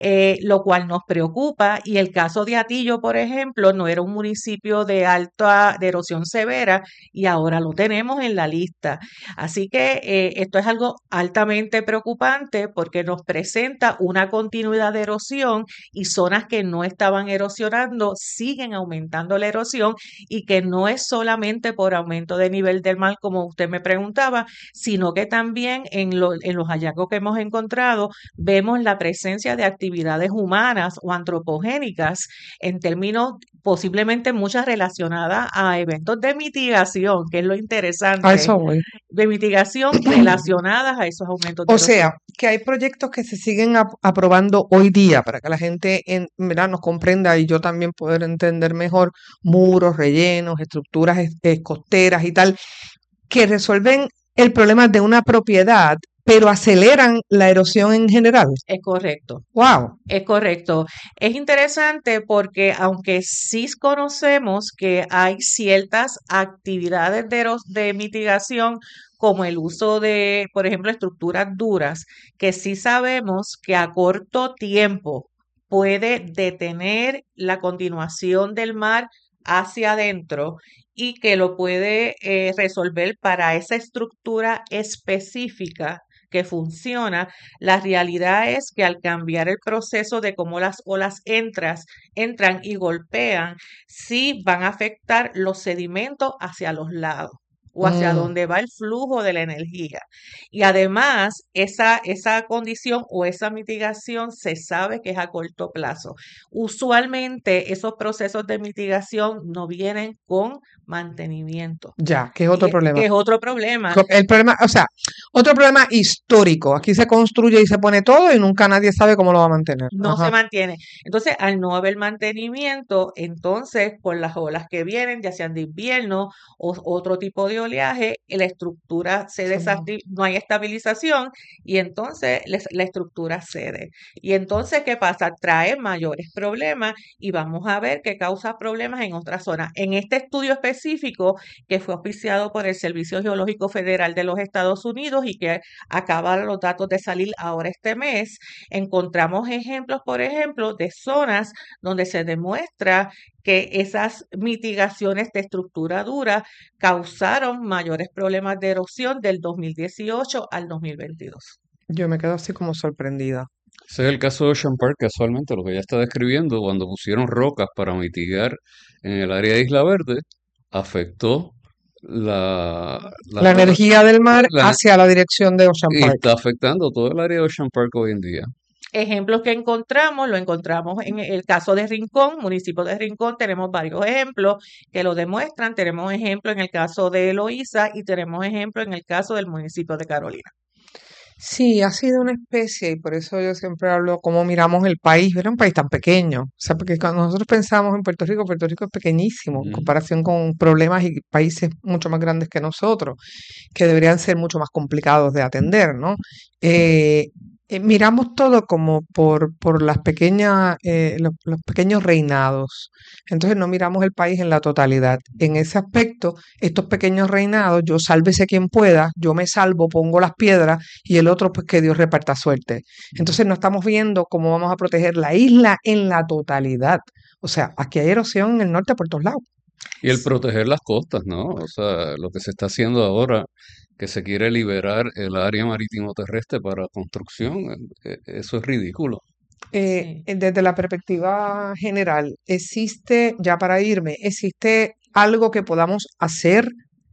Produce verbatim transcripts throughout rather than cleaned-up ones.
eh, lo cual nos preocupa. Y el caso de Atillo, por ejemplo, no era un municipio de alta, de erosión severa y ahora lo tenemos en la lista. Así que eh, esto es algo altamente preocupante porque nos presenta una continuidad de erosión y zonas que no estaban erosionando siguen aumentando la erosión y que no es solamente por aumento de nivel del mar, como usted me preguntaba, sino que también en, lo- en los hallazgos que hemos encontrado vemos la presencia de actividades humanas o antropogénicas en términos posiblemente muchas relacionadas a eventos de mitigación, que es lo A interesante, eso voy. de mitigación relacionadas a esos aumentos de O erosión. sea, que hay proyectos que se siguen ap- aprobando hoy día para que la gente en, ¿verdad? Nos comprenda y yo también poder entender mejor muros, rellenos, estructuras es- eh, costeras y tal, que resuelven el problema de una propiedad, pero aceleran la erosión en general. Es correcto. Wow. Es correcto. Es interesante porque aunque sí conocemos que hay ciertas actividades de, eros- de mitigación, como el uso de, por ejemplo, estructuras duras, que sí sabemos que a corto tiempo puede detener la continuación del mar hacia adentro y que lo puede eh, resolver para esa estructura específica que funciona. La realidad es que al cambiar el proceso de cómo las olas entras, entran y golpean, sí van a afectar los sedimentos hacia los lados o hacia Mm, donde va el flujo de la energía. Y además, esa, esa condición o esa mitigación se sabe que es a corto plazo. Usualmente esos procesos de mitigación no vienen con mantenimiento, ya, que es y otro e- problema. que es otro problema. Co- El problema, o sea, otro problema histórico. Aquí se construye y se pone todo y nunca nadie sabe cómo lo va a mantener. No se Ajá. mantiene. Entonces, al no haber mantenimiento, entonces, por las olas que vienen, ya sean de invierno o otro tipo de oleaje, la estructura se Se va. desactiva, no hay estabilización y entonces les- la estructura cede. Y entonces, ¿qué pasa? Trae mayores problemas y vamos a ver qué causa problemas en otras zonas. En este estudio específico, que fue auspiciado por el Servicio Geológico Federal de los Estados Unidos y que acaban los datos de salir ahora este mes, encontramos ejemplos, por ejemplo, de zonas donde se demuestra que esas mitigaciones de estructura dura causaron mayores problemas de erosión del dos mil dieciocho al dos mil veintidós. Yo me quedo así como sorprendida. Ese es el caso de Ocean Park, casualmente, lo que ella está describiendo, cuando pusieron rocas para mitigar en el área de Isla Verde, afectó la, las La rocas. energía del mar La- hacia la dirección de Ocean y Park. está afectando todo el área de Ocean Park hoy en día. Ejemplos que encontramos, lo encontramos en el caso de Rincón, municipio de Rincón, tenemos varios ejemplos que lo demuestran. Tenemos ejemplos en el caso de Eloísa y tenemos ejemplos en el caso del municipio de Carolina. Sí, ha sido una especie, y por eso yo siempre hablo cómo miramos el país. Era un país tan pequeño. O sea, porque cuando nosotros pensamos en Puerto Rico, Puerto Rico es pequeñísimo en Ujú. comparación con problemas y países mucho más grandes que nosotros, que deberían ser mucho más complicados de atender, ¿no? Eh, eh, miramos todo como por, por las pequeñas, eh, los, los pequeños reinados. Entonces no miramos el país en la totalidad. En ese aspecto, estos pequeños reinados, yo sálvese quien pueda, yo me salvo, pongo las piedras y el otro, pues que Dios reparta suerte. Entonces no estamos viendo cómo vamos a proteger la isla en la totalidad. O sea, aquí hay erosión en el norte por todos lados. Y el proteger las costas, ¿no? O sea, lo que se está haciendo ahora, que se quiere liberar el área marítimo terrestre para construcción, eh, eh, eso es ridículo. Eh, Sí. eh, desde la perspectiva general, ¿existe, ya para irme, existe algo que podamos hacer?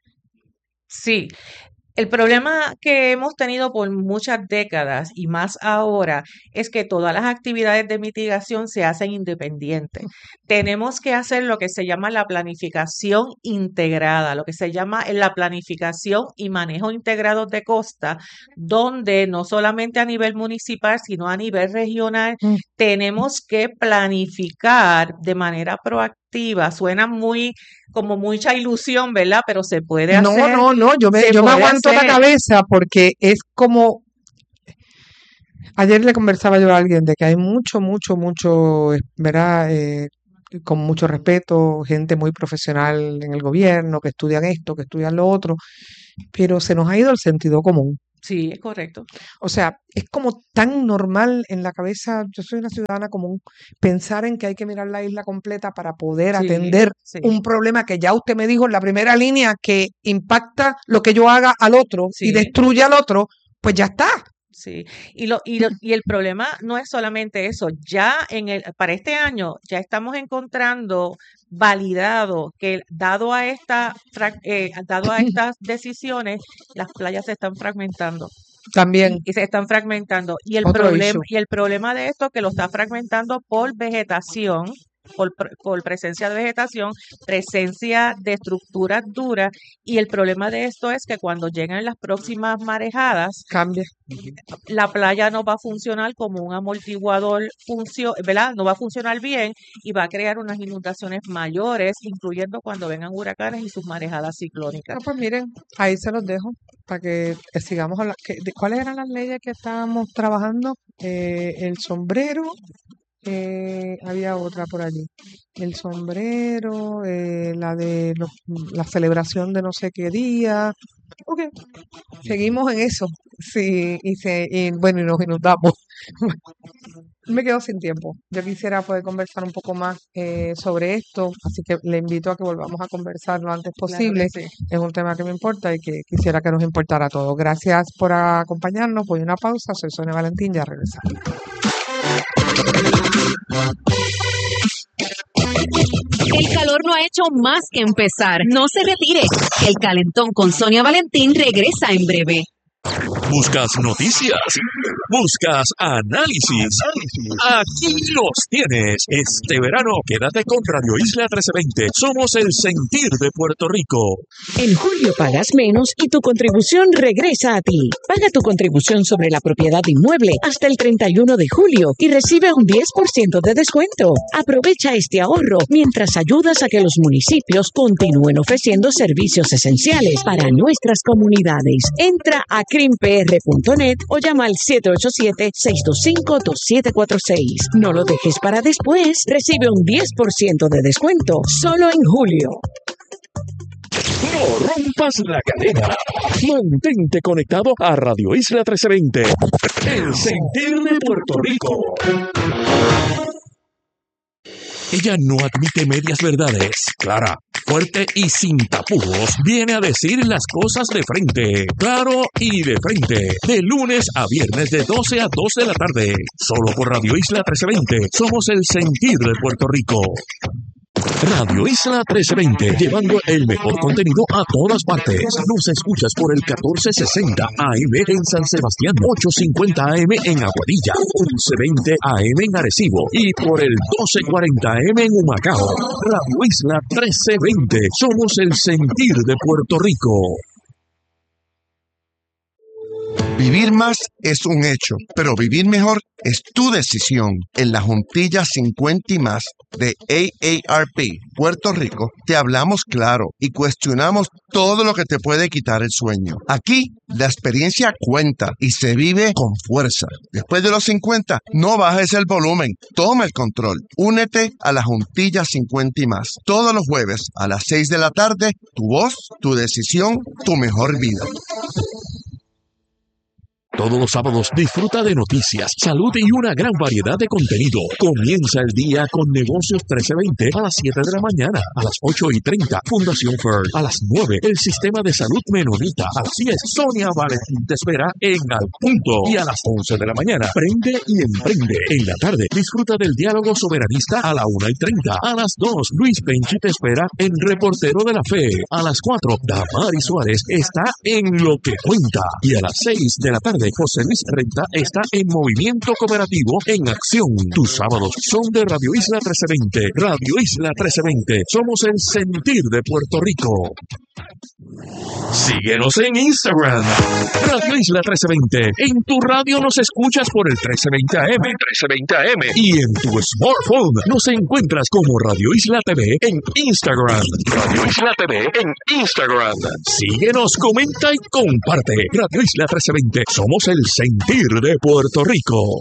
Sí, el problema que hemos tenido por muchas décadas y más ahora es que todas las actividades de mitigación se hacen independientes. Tenemos que hacer lo que se llama la planificación integrada, lo que se llama la planificación y manejo integrado de costa, donde no solamente a nivel municipal, sino a nivel regional, Mm. tenemos que planificar de manera proactiva. Suena muy como mucha ilusión, ¿verdad? Pero se puede No, hacer, no, no, yo me, se yo me puede aguanto la hacer. cabeza porque es como, ayer le conversaba yo a alguien de que hay mucho, mucho, mucho, eh, ¿verdad? Eh, con mucho respeto, gente muy profesional en el gobierno, que estudian esto, que estudian lo otro, pero se nos ha ido el sentido común. Sí, es correcto. O sea, es como tan normal en la cabeza, yo soy una ciudadana común, pensar en que hay que mirar la isla completa para poder Sí, atender sí, un problema que ya usted me dijo en la primera línea que impacta lo que yo haga al otro y sí. destruye al otro, pues ya está. Sí, y lo, y lo, y el problema no es solamente eso, ya en el, para este año ya estamos encontrando validado que dado a esta, frac- eh, dado a estas decisiones, las playas se están fragmentando También, y se están fragmentando. Y el otro problema, issue. y el problema de esto que lo está fragmentando por vegetación, por, pre- por presencia de vegetación, presencia de estructuras duras, y el problema de esto es que cuando llegan las próximas marejadas, Cambia. la playa no va a funcionar como un amortiguador, funcio, ¿verdad? No va a funcionar bien y va a crear unas inundaciones mayores, incluyendo cuando vengan huracanes y sus marejadas ciclónicas. No, pues miren, ahí se los dejo para que eh, sigamos hablando. ¿Cuáles eran las leyes que estábamos trabajando? Eh, el sombrero, eh, había otra por allí. El sombrero, eh, la de los, la celebración de no sé qué día. Ok, seguimos en eso. Sí, y, se, y bueno, y nos inundamos. Me quedo sin tiempo. Yo quisiera poder conversar un poco más eh, sobre esto, así que le invito a que volvamos a conversar lo antes Claro que posible. sí. Es un tema que me importa y que quisiera que nos importara a todos. Gracias por acompañarnos. Voy a una pausa. Soy Sonia Valentín, ya regresamos. El calor no ha hecho más que empezar. No se retire. El calentón con Sonia Valentín regresa en breve. ¿Buscas noticias? ¿Buscas análisis? Aquí los tienes. Este verano quédate con Radio Isla trece veinte. Somos el sentir de Puerto Rico. En julio pagas menos y tu contribución regresa a ti. Paga tu contribución sobre la propiedad inmueble hasta el treinta y uno de julio y recibe un diez por ciento de descuento. Aprovecha este ahorro mientras ayudas a que los municipios continúen ofreciendo servicios esenciales para nuestras comunidades. Entra a crim p r punto net o llama al siete ocho siete, seis dos cinco, dos siete cuatro seis. No lo dejes para después. Recibe un diez por ciento de descuento solo en julio. No rompas la cadena. Mantente conectado a Radio Isla trece veinte. El sentir de Puerto Rico. Ella no admite medias verdades. Clara, fuerte y sin tapujos, viene a decir las cosas de frente. Claro y de frente. De lunes a viernes de doce a dos de la tarde. Solo por Radio Isla trece veinte. Somos el sentir de Puerto Rico. Radio Isla trece veinte, llevando el mejor contenido a todas partes. Nos escuchas por el catorce sesenta A M en San Sebastián, ochocientos cincuenta A M en Aguadilla, once veinte A M en Arecibo y por el doce cuarenta A M en Humacao. Radio Isla trece veinte, somos el sentir de Puerto Rico. Vivir más es un hecho, pero vivir mejor es tu decisión. En la Juntilla cincuenta y más de A A R P Puerto Rico, te hablamos claro y cuestionamos todo lo que te puede quitar el sueño. Aquí, la experiencia cuenta y se vive con fuerza. Después de los cincuenta, no bajes el volumen, toma el control. Únete a la Juntilla cincuenta y más. Todos los jueves a las seis de la tarde, tu voz, tu decisión, tu mejor vida. Todos los sábados disfruta de noticias, salud y una gran variedad de contenido. Comienza el día con Negocios trece veinte a las siete de la mañana, a las ocho y treinta, Fundación Fern, a las nueve, el Sistema de Salud Menonita, a las diez, Sonia Valentín te espera en Al Punto, y a las once de la mañana, Prende y Emprende. En la tarde, disfruta del diálogo soberanista a la una y treinta, a las dos, Luis Penchi te espera en Reportero de la Fe, a las cuatro, Damari Suárez está en Lo que Cuenta, y a las seis de la tarde, José Luis Renta está en Movimiento Cooperativo en Acción. Tus sábados son de Radio Isla trece veinte. Radio Isla trece veinte. Somos el sentir de Puerto Rico. Síguenos en Instagram. Radio Isla trece veinte. En tu radio nos escuchas por el trece veinte A M. trece veinte A M. Y en tu smartphone nos encuentras como Radio Isla T V en Instagram. Radio Isla T V en Instagram. Síguenos, comenta y comparte. Radio Isla trece veinte. Somos el sentir de Puerto Rico.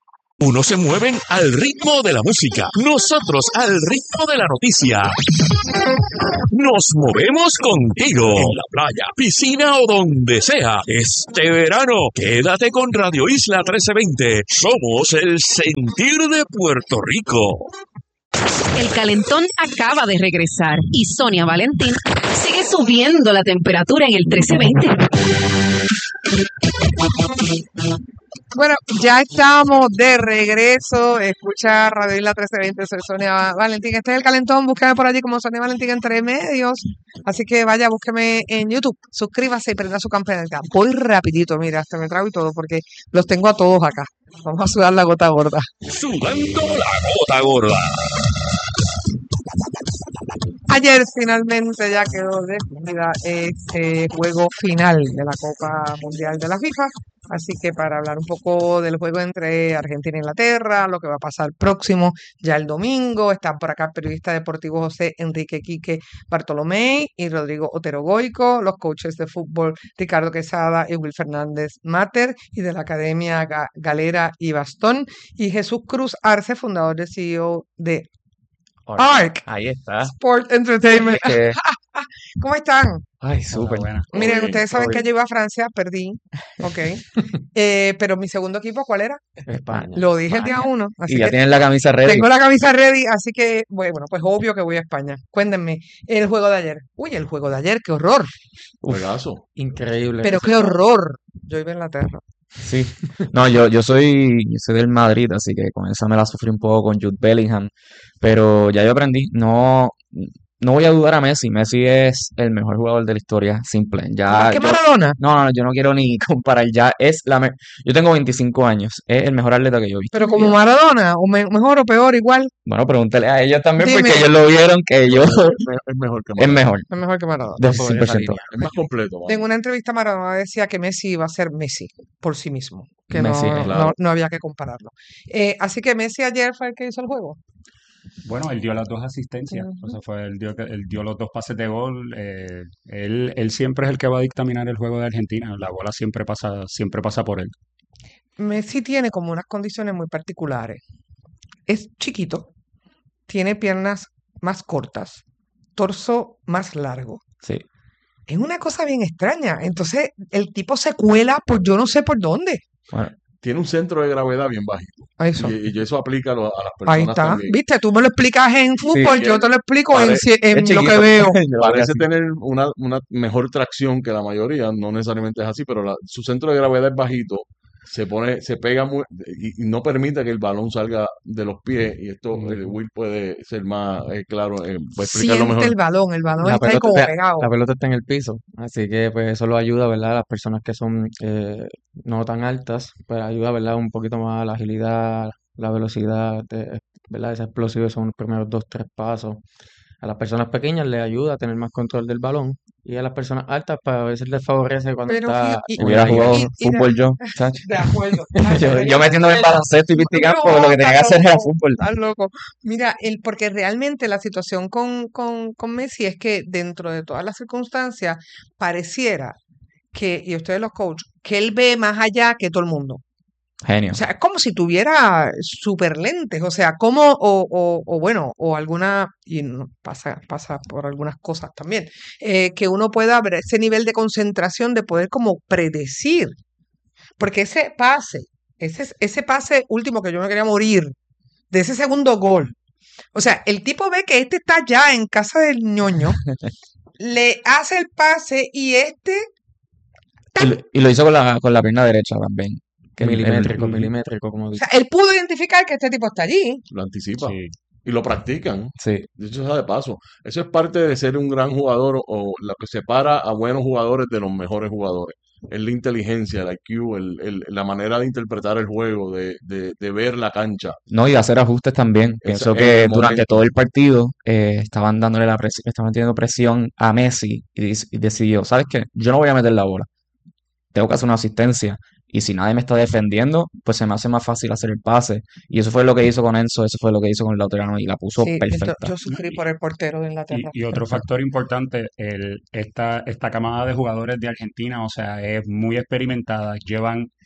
Unos se mueven al ritmo de la música, nosotros al ritmo de la noticia. Nos movemos contigo en la playa, piscina o donde sea. Este verano, quédate con Radio Isla trece veinte. Somos el sentir de Puerto Rico. El calentón acaba de regresar y Sonia Valentín sigue subiendo la temperatura en el trece veinte. Bueno, ya estamos de regreso. Escucha Radio Isla trece veinte, soy Sonia Valentín. Este es el calentón, búsqueme por allí como Sonia Valentín entre medios. Así que vaya, búsqueme en YouTube, suscríbase y prenda su campanita. Voy rapidito, mira, hasta me trago y todo, porque los tengo a todos acá. Vamos a sudar la gota gorda. Sudando la gota gorda. Ayer finalmente ya quedó definida este juego final de la Copa Mundial de la FIFA. Así que para hablar un poco del juego entre Argentina e Inglaterra, lo que va a pasar próximo ya el domingo, están por acá el periodista deportivo José Enrique Quique Bartolomé y Rodrigo Otero Goico, los coaches de fútbol Ricardo Quesada y Will Fernández Mater, y de la Academia Ga- Galera y Bastón, y Jesús Cruz Arce, fundador y C E O de Ahora, A R C ahí está. Sport Entertainment. Que- ¿Cómo están? Ay, súper. Buena. Miren, bien, ustedes saben todo que bien. yo iba a Francia, perdí, ok. Eh, pero mi segundo equipo, ¿cuál era? España. Lo dije el día España. uno, así Y ya que tienen la camisa ready. tengo la camisa ready, así que, bueno, pues obvio que voy a España. Cuéntenme, el juego de ayer. Uy, el juego de ayer, qué horror. Juegazo. Increíble. Pero qué horror. Yo iba a Inglaterra. Sí. No, yo, yo soy, yo soy del Madrid, así que con esa me la sufrí un poco con Jude Bellingham. Pero ya yo aprendí, no, no voy a dudar a Messi. Messi es el mejor jugador de la historia, simple. Ya, ¿Más que yo- Maradona? no, no, yo no quiero ni comparar. Ya es la, me- yo tengo veinticinco años, es el mejor atleta que yo he visto. Pero en mi como vida. Maradona, o me- mejor o peor, igual, Bueno, pregúntale a ellos también porque Dime. ellos lo vieron que yo Es mejor que es mejor, es mejor que Maradona. de Sobre cien por ciento. esa Es más completo. En una entrevista Maradona decía que Messi iba a ser Messi por sí mismo, que Messi, no, claro. no, no había que compararlo. Eh, así que Messi ayer fue el que hizo el juego. Bueno, él dio las dos asistencias, o Ujú. sea, fue él dio, que- él dio los dos pases de gol. eh, él, él siempre es el que va a dictaminar el juego de Argentina. La bola siempre pasa, siempre pasa por él. Messi tiene como unas condiciones muy particulares. Es chiquito, tiene piernas más cortas, torso más largo. Sí. Es una cosa bien extraña. Entonces, el tipo se cuela por yo no sé por dónde. Bueno, Tiene un centro de gravedad bien bajito. Eso. Y, y eso aplica a, lo- a las Ahí personas está. también. ¿Viste? Tú me lo explicas en fútbol, yo él te lo explico en, pare- ci- en es lo que chiquito. veo. Yo lo veo Parece así. tener una, una mejor tracción que la mayoría, no necesariamente es así, pero la- su centro de gravedad es bajito, se pone, se pega muy, y, y no permite que el balón salga de los pies, y esto eh, Ujú. Will puede ser más eh, claro, eh, puede explicarlo Siente mejor. el balón, el balón La está ahí pelota, como está, pegado. la pelota está en el piso, así que pues eso lo ayuda, ¿verdad? A las personas que son eh, no tan altas, pues ayuda, ¿verdad? Un poquito más a la agilidad, la velocidad, de- ¿verdad? Ese explosivo son los primeros dos, tres pasos. A las personas pequeñas les ayuda a tener más control del balón y a las personas altas pues a veces les favorece cuando Pero está, fí- y- hubiera y- jugado y- y de- fútbol yo, chacho. De acuerdo. Yo, yo metiéndome en baloncesto y pisticampo, No, lo que tenía que estás hacer era loco, fútbol. estás loco. Mira, el, porque realmente la situación con, con, con Messi es que dentro de todas las circunstancias pareciera que, y ustedes los coaches, que él ve más allá que todo el mundo. Genio. O sea, es como si tuviera super lentes, o sea, como, o, o, o bueno, o alguna, y no, pasa, pasa por algunas cosas también, eh, que uno pueda ver ese nivel de concentración de poder como predecir, porque ese pase, ese, ese pase último que yo me quería morir, de ese segundo gol, o sea, el tipo ve que este está ya en casa del ñoño, le hace el pase y este, Y lo, y lo hizo con la, con la pierna derecha también. Que el- el- Milimétrico. el milimétrico, como o dice. sea, él pudo identificar que este tipo está allí. Lo anticipa. Sí. Y lo practican. Sí. Dicho sea de paso. Eso es parte de ser un gran jugador o, o lo que separa a buenos jugadores de los mejores jugadores. Es la inteligencia, el I Q, el, el- la manera de interpretar el juego, de, de, de ver la cancha. No, y hacer ajustes también. Pienso en que el durante momento. todo el partido eh, estaban dándole la presión, estaban teniendo presión a Messi y, dis- y decidió, ¿sabes qué? Yo no voy a meter la bola. Tengo que hacer una asistencia. Y si nadie me está defendiendo, pues se me hace más fácil hacer el pase. Y eso fue lo que hizo con Enzo, eso fue lo que hizo con Lauterano y la puso Sí, ento- perfecta. yo sufrí por el portero de Y, Inglaterra. y otro factor importante, el, esta, esta camada de jugadores de Argentina, o sea, es muy experimentada, llevan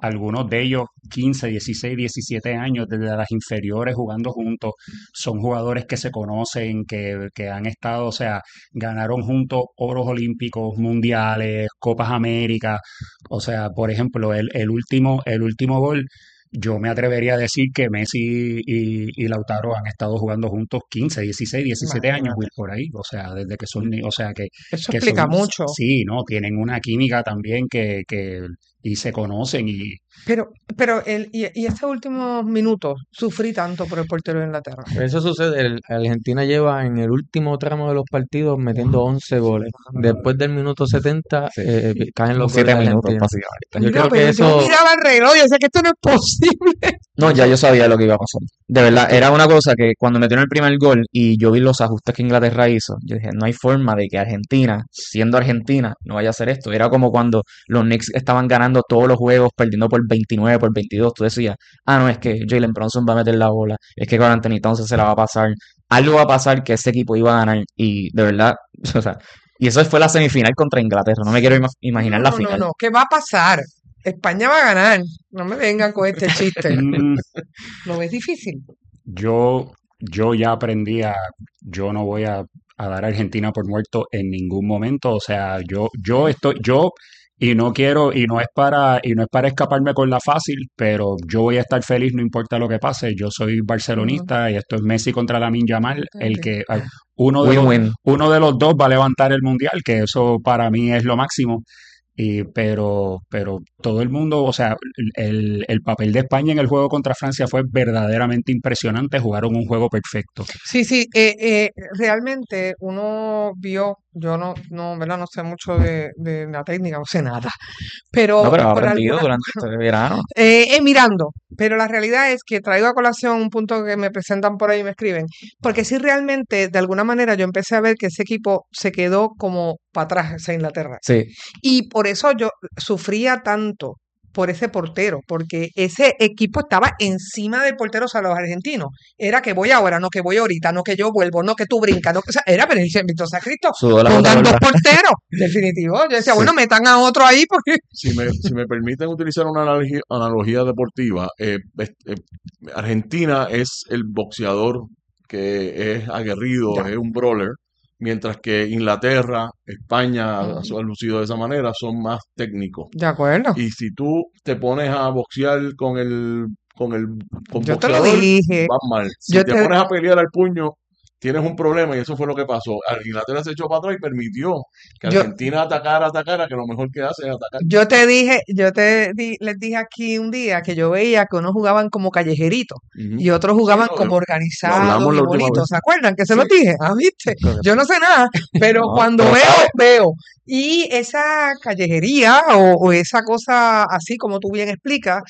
algunos de ellos quince, dieciséis, diecisiete años desde las inferiores jugando juntos, son jugadores que se conocen, que, que han estado, o sea, ganaron juntos oros olímpicos, mundiales, Copas Américas, o sea, por ejemplo, el, el último, el último gol, yo me atrevería a decir que Messi y, y Lautaro han estado jugando juntos quince, dieciséis, diecisiete años, Imagínate. Will, por ahí, o sea, desde que son, ni- o sea, que, Eso que explica son, mucho. sí, ¿no? Tienen una química también que, que, y se conocen y Pero, pero el, y, y estos últimos minutos sufrí tanto por el portero de Inglaterra. Eso sucede, el- Argentina lleva en el último tramo de los partidos metiendo once goles. Después del minuto setenta Sí. eh, caen Como los siete goles de minutos, Argentina. básicamente. Yo Mira, creo pero que yo eso, miraba el reloj, yo sé que esto no es posible. No, ya yo sabía lo que iba a pasar. De verdad, era una cosa que cuando metieron el primer gol y yo vi los ajustes que Inglaterra hizo, yo dije, no hay forma de que Argentina, siendo Argentina, no vaya a hacer esto. Era como cuando los Knicks estaban ganando todos los juegos, perdiendo por veintinueve, por veintidós. Tú decías, ah, no, es que Jalen Brunson va a meter la bola, es que Karl Anthony Towns se la va a pasar. Algo va a pasar que ese equipo iba a ganar y de verdad, o sea, y eso fue la semifinal contra Inglaterra. No me quiero ima- imaginar No, la no, no, final. no. ¿Qué va a pasar? España va a ganar. No me vengan con este chiste. mm, ¿Lo ves difícil? yo, yo ya aprendí a, yo no voy a, a dar a Argentina por muerto en ningún momento, o sea, yo, yo estoy, yo, y no quiero, y no es para, y no es para escaparme con la fácil, pero yo voy a estar feliz no importa lo que pase, yo soy Ujú, barcelonista y esto es Messi contra Lamine Yamal, el ok. que, ah, uno de los, Win-win. uno de los dos va a levantar el mundial, que eso para mí es lo máximo. Y, pero, pero todo el mundo, o sea, el, el papel de España en el juego contra Francia fue verdaderamente impresionante. Jugaron un juego perfecto. Sí, sí, eh, eh, realmente uno vio, yo no, no, ¿verdad? No sé mucho de, de la técnica, no sé nada, No, pero pero he por aprendido alguna, durante este verano. eh, eh, mirando, pero la realidad es que traigo a colación un punto que me presentan por ahí y me escriben, porque sí realmente, de alguna manera, yo empecé a ver que ese equipo se quedó como para atrás, esa Inglaterra, Sí, y por eso yo sufría tanto por ese portero, porque ese equipo estaba encima del portero, o sea, los argentinos. Era que voy ahora, no que voy ahorita, no que yo vuelvo, no que tú brincas, no que, o sea, era, pero dice, bendito sea Cristo, sudó la gota pongan dos gorda. porteros, definitivo. Yo decía, Sí. bueno, metan a otro ahí porque Si me, si me permiten utilizar una analogía, analogía deportiva, eh, es- eh, Argentina es el boxeador que es aguerrido, ya, es un brawler, mientras que Inglaterra, España, ha mm, ha lucido de esa manera, son más técnicos. de acuerdo. Y si tú te pones a boxear con el, con el con Yo te lo boxeador, dije, vas mal. Si yo te te, pones a pelear al puño, tienes un problema y eso fue lo que pasó. Al- Inglaterra se echó para atrás y permitió que yo, Argentina atacara, atacara, que lo mejor que hace es atacar. yo te dije, yo te di- les dije aquí un día que yo veía que unos jugaban como callejeritos Ujú. y otros Sí, jugaban lo, como lo organizados hablamos y la última bonitos. vez. ¿Se acuerdan que se Sí, los dije? Ah, viste, Correcto. yo no sé nada, pero No, cuando pero veo, sabes. veo. Y esa callejería o, o esa cosa así como tú bien explicas,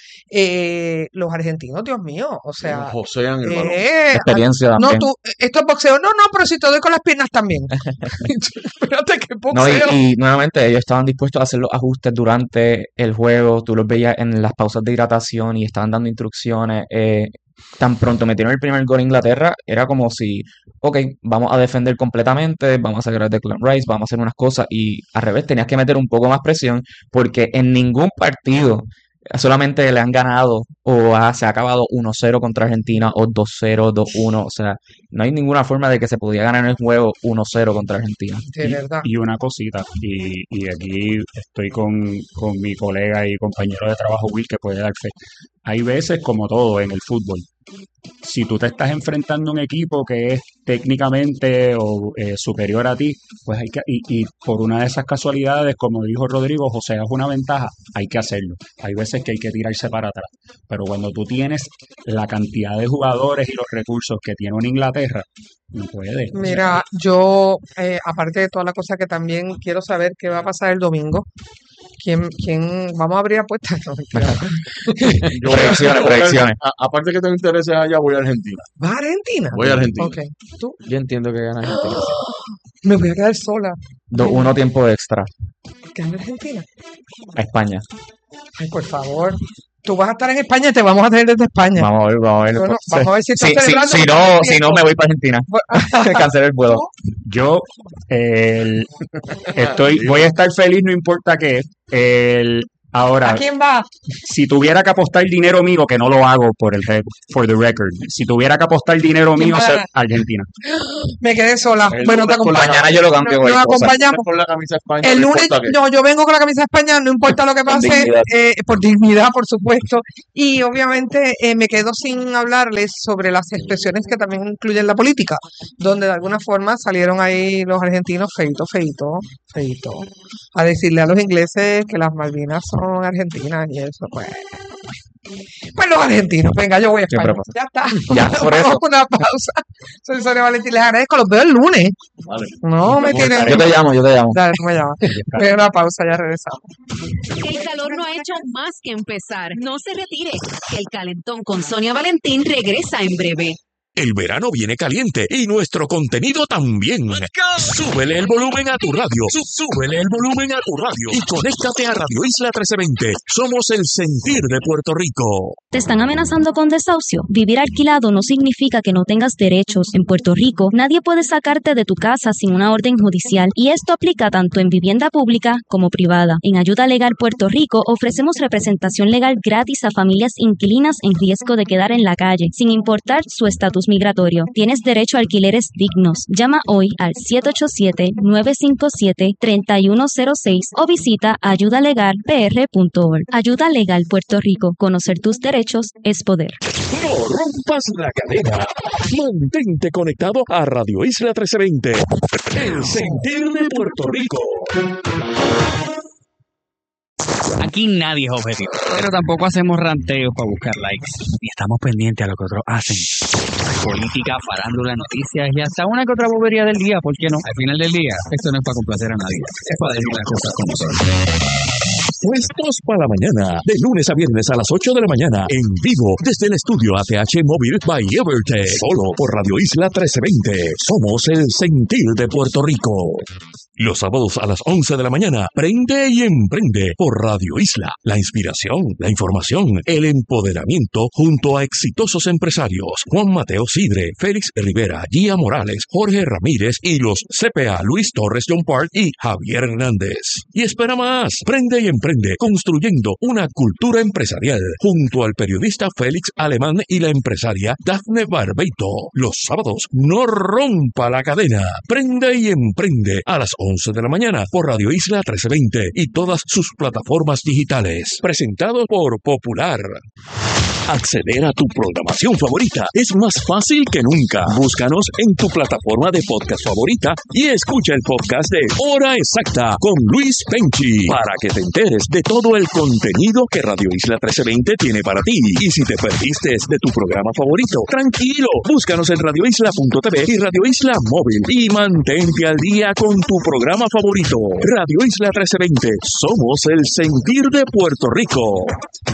eh, los argentinos, Dios mío, o sí, nos sea, josean el balón. eh, a- Experiencia no, también. tú, esto es boxeo, no, no, pero si te doy con las piernas también. Espérate, que No, y, boxeo. y nuevamente ellos estaban dispuestos a hacer los ajustes durante el juego, tú los veías en las pausas de hidratación y estaban dando instrucciones. eh, tan pronto metieron el primer gol a Inglaterra, era como si, ok, vamos a defender completamente, vamos a sacar a Declan Rice, vamos a hacer unas cosas y al revés, tenías que meter un poco más presión porque en ningún partido solamente le han ganado o ha- se ha acabado uno cero contra Argentina o dos cero, dos uno, o sea, no hay ninguna forma de que se podía ganar el juego uno cero contra Argentina. De Y, verdad. y una cosita, y, y aquí estoy con, con mi colega y compañero de trabajo Will que puede dar fe. Hay veces, como todo en el fútbol, si tú te estás enfrentando a un equipo que es técnicamente o, eh, superior a ti, pues hay que, y, y por una de esas casualidades, como dijo Rodrigo, José, es una ventaja, hay que hacerlo. Hay veces que hay que tirarse para atrás. Pero cuando tú tienes la cantidad de jugadores y los recursos que tiene una Inglaterra, no puede. O sea, Mira, yo, eh, aparte de toda la cosa que también quiero saber qué va a pasar el domingo, quién, quién, vamos a abrir apuestas. No, mentira. Yo voy a, Predicciones, yo voy a- predicciones. a- aparte que tengo intereses allá, voy a Argentina. ¿Vas a Argentina? Voy a Argentina. Ok, tú, Yo entiendo que gana Argentina. me voy a quedar sola. dos Ay, uno no, tiempo extra ¿gana Argentina? a España. Ay, por favor. Tú vas a estar en España y te vamos a tener desde España. Vamos a ver, vamos a ver. Bueno, Sí. vamos a ver si estás Si, si, celebrando si porque no, estás si no, viendo. me voy para Argentina. Bu- Cancelar el vuelo. Tú, yo el- estoy, voy a estar feliz, no importa qué. El, Ahora, ¿A quién va? si tuviera que apostar dinero mío, que no lo hago por el re- for the record, si tuviera que apostar dinero ¿Quién mío, va a se- ganar? Argentina. Me quedé sola. El Bueno, te lunes con la acompañamos. Mañana yo lo cambio No, con nos el cosa. acompañamos. con la camisa de España, El no lunes, importa qué. no, yo vengo con la camisa de España, no importa lo que Con pase, dignidad. eh, por dignidad, por supuesto. Y obviamente eh, me quedo sin hablarles sobre las expresiones que también incluyen la política, donde de alguna forma salieron ahí los argentinos feito, feito, feito, a decirle a los ingleses que las Malvinas son argentinas y eso, pues. Pues los argentinos, venga, yo voy a Siempre España. Ya está. Ya, por Vamos eso. a una pausa. Soy Sonia Valentín, les agradezco, los veo el lunes. Vale. No me Nos vemos. tienen. Yo te llamo, yo te llamo. Dale, tú me llamas. Voy a una pausa, ya regresamos. El calor no ha hecho más que empezar. No se retire. El calentón con Sonia Valentín regresa en breve. El verano viene caliente y nuestro contenido también. Súbele el volumen a tu radio. Sú- Súbele el volumen a tu radio. Y conéctate a Radio Isla trece veinte. Somos el sentir de Puerto Rico. ¿Te están amenazando con desahucio? Vivir alquilado no significa que no tengas derechos. En Puerto Rico, nadie puede sacarte de tu casa sin una orden judicial, y esto aplica tanto en vivienda pública como privada. En Ayuda Legal Puerto Rico ofrecemos representación legal gratis a familias inquilinas en riesgo de quedar en la calle, sin importar su estatus migratorio. Tienes derecho a alquileres dignos. Llama hoy al siete ocho siete, nueve cinco siete, tres uno cero seis o visita ayuda legal p r punto org. Ayuda Legal Puerto Rico. Conocer tus derechos es poder. No rompas la cadena. Mantente conectado a Radio Isla trece veinte. El sentir de Puerto Rico. Aquí nadie es objetivo, pero tampoco hacemos ranteos para buscar likes, ni estamos pendientes a lo que otros hacen. Política, farándula, noticias y hasta una que otra bobería del día, ¿por qué no? Al final del día, esto no es para complacer a nadie, es para decir las cosas como son. Puestos para la mañana, de lunes a viernes a las ocho de la mañana, en vivo, desde el estudio A T H Móvil by Evertech, solo por Radio Isla trece veinte. Somos el sentir de Puerto Rico. Los sábados a las once de la mañana, prende y emprende por Radio Isla. La inspiración, la información, el empoderamiento junto a exitosos empresarios. Juan Mateo Sidre, Félix Rivera, Gia Morales, Jorge Ramírez y los C P A Luis Torres John Park y Javier Hernández. Y espera más, prende y emprende construyendo una cultura empresarial junto al periodista Félix Alemán y la empresaria Dafne Barbeito. Los sábados, no rompa la cadena. Prende y emprende a las once de la mañana por Radio Isla trece veinte y todas sus plataformas digitales. Presentado por Popular. Acceder a tu programación favorita es más fácil que nunca. Búscanos en tu plataforma de podcast favorita y escucha el podcast de Hora Exacta con Luis Penchi para que te enteres de todo el contenido que Radio Isla trece veinte tiene para ti. Y si te perdiste de tu programa favorito, tranquilo, búscanos en radio isla punto t v y Radio Isla Móvil y mantente al día con tu programa favorito. Radio Isla trece veinte, somos el sentir de Puerto Rico.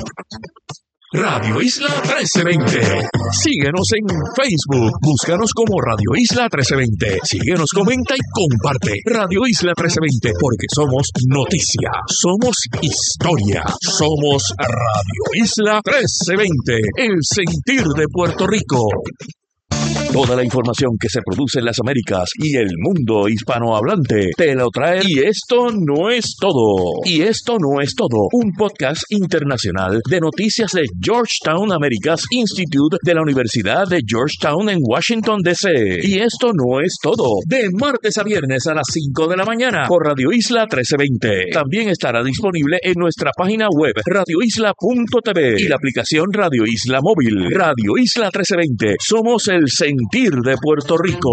Radio Isla trece veinte. Síguenos en Facebook. Búscanos como Radio Isla trece veinte. Síguenos, comenta y comparte. Radio Isla trece veinte, porque somos noticia, somos historia, somos Radio Isla trece veinte, el sentir de Puerto Rico. Toda la información que se produce en las Américas y el mundo hispanohablante te lo trae. Y esto no es todo. Y esto no es todo. Un podcast internacional de noticias de Georgetown Americas Institute de la Universidad de Georgetown en Washington, D C. Y esto no es todo. De martes a viernes a las cinco de la mañana por Radio Isla trece veinte. También estará disponible en nuestra página web radio isla punto t v y la aplicación Radio Isla Móvil. Radio Isla trece veinte. Somos el sentir de Puerto Rico.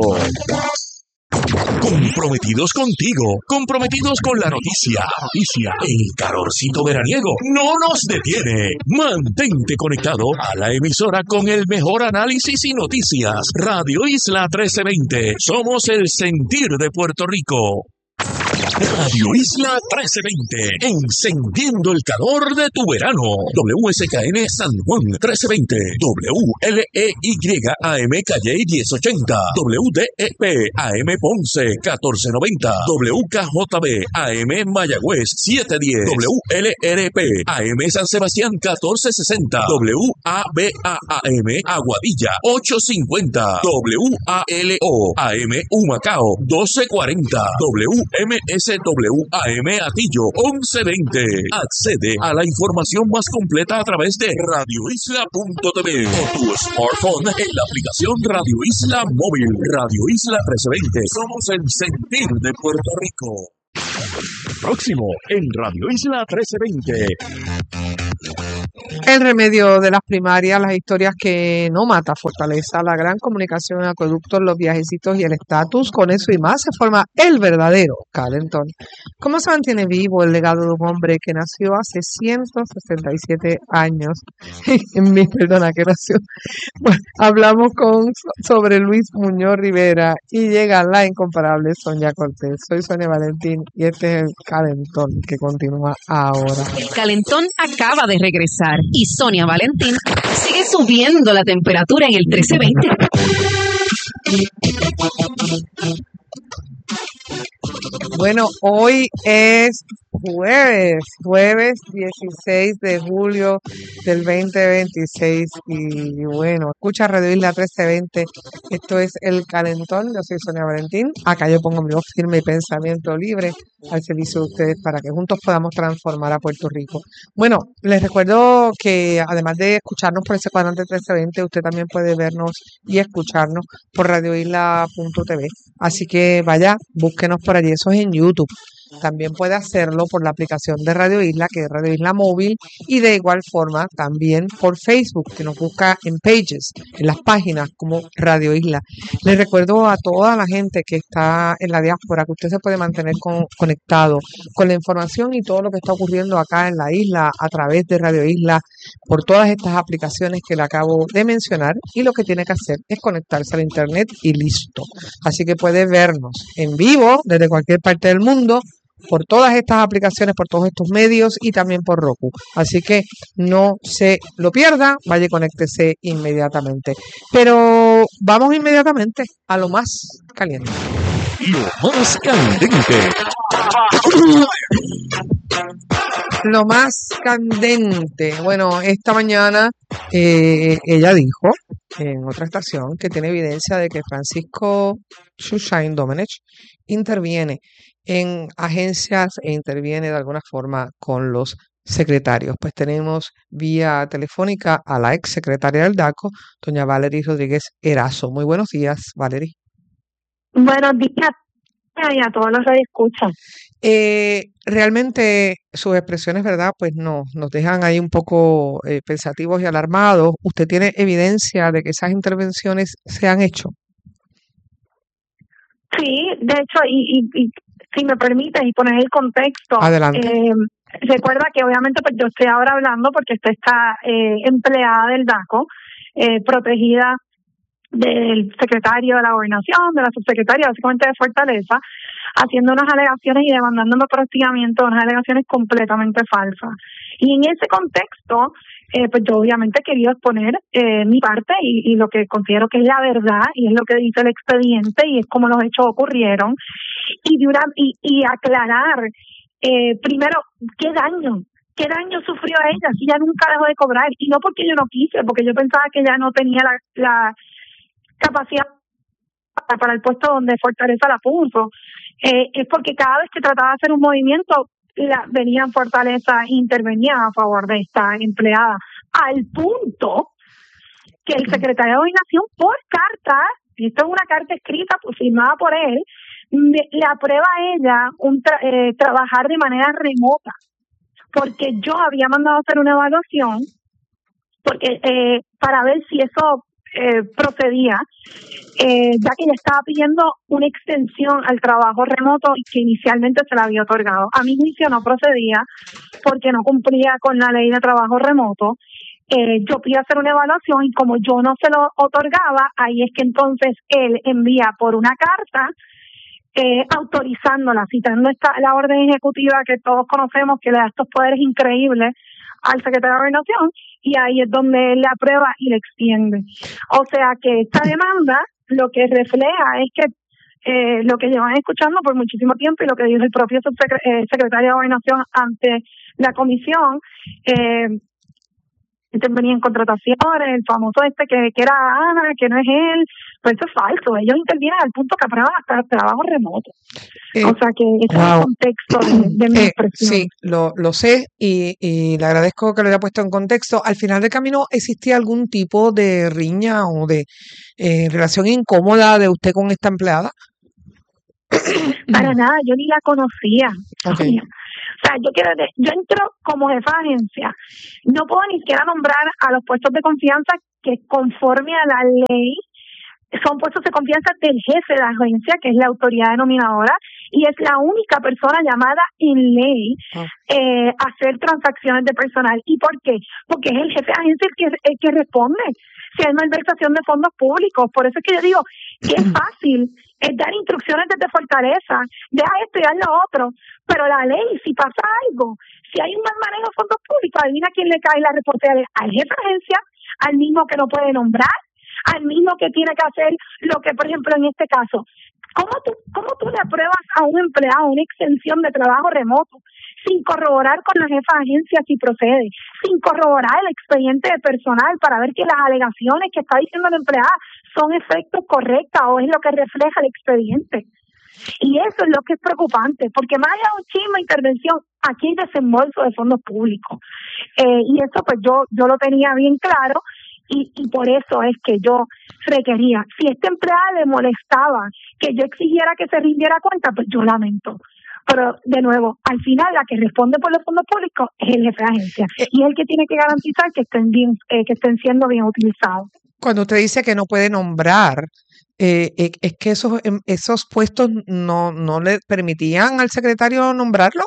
Comprometidos contigo, comprometidos con la noticia, noticia, el calorcito veraniego no nos detiene. Mantente conectado a la emisora con el mejor análisis y noticias. Radio Isla trece veinte, somos el sentir de Puerto Rico. Radio Isla trece veinte, encendiendo el calor de tu verano. W S K N San Juan trece veinte, W L E Y A M Calle diez ochenta, W D E P A M Ponce catorce noventa, W K J B A M Mayagüez setecientos diez, W L R P A M San Sebastián catorce sesenta, W A B A A M Aguadilla ochocientos cincuenta, W A L O A M Humacao doce cuarenta, W M S S W A M Atillo once veinte. Accede a la información más completa a través de radio isla punto t v o tu smartphone en la aplicación Radio Isla Móvil. Radio Isla trece veinte. Somos el sentir de Puerto Rico. Próximo en Radio Isla trece veinte. El remedio de las primarias, las historias que no mata, fortaleza, la gran comunicación en acueductos, los viajecitos y el estatus. Con eso y más se forma el verdadero calentón. ¿Cómo se mantiene vivo el legado de un hombre que nació hace ciento sesenta y siete años? En mi perdona, que nació. Bueno, hablamos con sobre Luis Muñoz Rivera y llega la incomparable Sonia Cortés. Soy Sonia Valentín y este es el calentón que continúa ahora. El calentón acaba de regresar y Sonia Valentín sigue subiendo la temperatura en el trece veinte. Bueno, hoy es jueves, jueves dieciséis de julio del veinte veintiséis y bueno, escucha Radio Isla trece veinte, esto es El Calentón, yo soy Sonia Valentín, acá yo pongo mi voz firme y pensamiento libre al servicio de ustedes para que juntos podamos transformar a Puerto Rico. Bueno, les recuerdo que además de escucharnos por ese cuadrante trece veinte, usted también puede vernos y escucharnos por radio isla punto t v, así que vaya, búsquenos por allí, eso es en YouTube. También puede hacerlo por la aplicación de Radio Isla, que es Radio Isla Móvil, y de igual forma también por Facebook, que nos busca en Pages, en las páginas como Radio Isla. Les recuerdo a toda la gente que está en la diáspora que usted se puede mantener con, conectado con la información y todo lo que está ocurriendo acá en la isla a través de Radio Isla por todas estas aplicaciones que le acabo de mencionar, y lo que tiene que hacer es conectarse al internet y listo. Así que puede vernos en vivo desde cualquier parte del mundo por todas estas aplicaciones, por todos estos medios y también por Roku. Así que no se lo pierda, vaya y conéctese inmediatamente. Pero vamos inmediatamente a lo más caliente. Lo más candente. Lo más candente. Bueno, esta mañana eh, ella dijo en otra estación que tiene evidencia de que Francisco Shushain Domenech interviene en agencias e interviene de alguna forma con los secretarios. Pues tenemos vía telefónica a la ex secretaria del DACO, doña Valery Rodríguez Erazo. Muy buenos días, Valery. Buenos días y a todos los que escuchan. Eh, realmente sus expresiones, ¿verdad? Pues no, nos dejan ahí un poco eh, pensativos y alarmados. ¿Usted tiene evidencia de que esas intervenciones se han hecho? Sí, de hecho, y, y, y si me permite y poner el contexto. Adelante. Eh, recuerda que obviamente pues yo estoy ahora hablando porque usted está eh, empleada del DACO, eh, protegida del secretario de la Gobernación, de la subsecretaria, básicamente de Fortaleza, haciendo unas alegaciones y demandándome por hostigamiento, unas alegaciones completamente falsas. Y en ese contexto, eh, pues yo obviamente quería exponer eh, mi parte y, y lo que considero que es la verdad y es lo que dice el expediente y es como los hechos ocurrieron y, de una, y, y aclarar eh, primero qué daño, qué daño sufrió ella si ella nunca dejó de cobrar, y no porque yo no quise, porque yo pensaba que ella no tenía la, la capacidad para el puesto donde Fortaleza la puso, eh, es porque cada vez que trataba de hacer un movimiento la, venía en Fortaleza e intervenía a favor de esta empleada, al punto que el secretario de Gobernación por carta, y esto es una carta escrita pues, firmada por él, me, le aprueba a ella un tra eh, trabajar de manera remota, porque yo había mandado a hacer una evaluación porque eh, para ver si eso eh, procedía, eh, ya que ella estaba pidiendo una extensión al trabajo remoto que inicialmente se le había otorgado. A mi juicio no procedía porque no cumplía con la ley de trabajo remoto. Eh, yo pido hacer una evaluación y como yo no se lo otorgaba, ahí es que entonces él envía por una carta eh, autorizándola, citando esta, la orden ejecutiva que todos conocemos que le da estos poderes increíbles al secretario de Gobernación, y ahí es donde él la aprueba y le extiende. O sea que esta demanda lo que refleja es que eh, lo que llevan escuchando por muchísimo tiempo y lo que dijo el propio subsecretario eh, secretario de Gobernación ante la comisión, eh, intervenía en contrataciones, el famoso este que, que era Ana, que no es él, pues eso es falso. Ellos intervienen al punto que aprueban hasta el trabajo remoto. Eh, O sea que ese es wow. el contexto de, de mi Eh, expresión. sí, lo, lo sé y, y le agradezco que lo haya puesto en contexto. Al final del camino, ¿existía algún tipo de riña o de eh, relación incómoda de usted con esta empleada? Para nada, yo ni la conocía. Ok. O sea, yo quiero de- yo entro como jefa de agencia. No puedo ni siquiera nombrar a los puestos de confianza que conforme a la ley son puestos de confianza del jefe de la agencia, que es la autoridad denominadora, y es la única persona llamada en ley Ah. eh, a hacer transacciones de personal. ¿Y por qué? Porque es el jefe de agencia el que, el que responde si hay malversación de fondos públicos. Por eso es que yo digo que es fácil es dar instrucciones desde Fortaleza, deja esto y haz lo otro, pero la ley, si pasa algo, si hay un mal manejo de fondos públicos, adivina quién le cae la responsabilidad: al jefe de agencia, al mismo que no puede nombrar, al mismo que tiene que hacer lo que, por ejemplo, en este caso, ¿cómo tú, cómo tú le apruebas a un empleado una extensión de trabajo remoto sin corroborar con la jefa de agencia si procede, sin corroborar el expediente de personal para ver que las alegaciones que está diciendo la empleada son efectos correctas o es lo que refleja el expediente? Y eso es lo que es preocupante, porque más allá de un chisme, intervención, aquí hay desembolso de fondos públicos. Eh, y eso pues yo yo lo tenía bien claro. Y, y por eso es que yo requería, si esta empleada le molestaba que yo exigiera que se rindiera cuenta, pues yo lamento. Pero, de nuevo, al final la que responde por los fondos públicos es el jefe de agencia. Y es el que tiene que garantizar que estén bien, eh, que estén siendo bien utilizados. Cuando usted dice que no puede nombrar, eh, eh, es que esos, em, esos puestos no, no le permitían al secretario nombrarlo.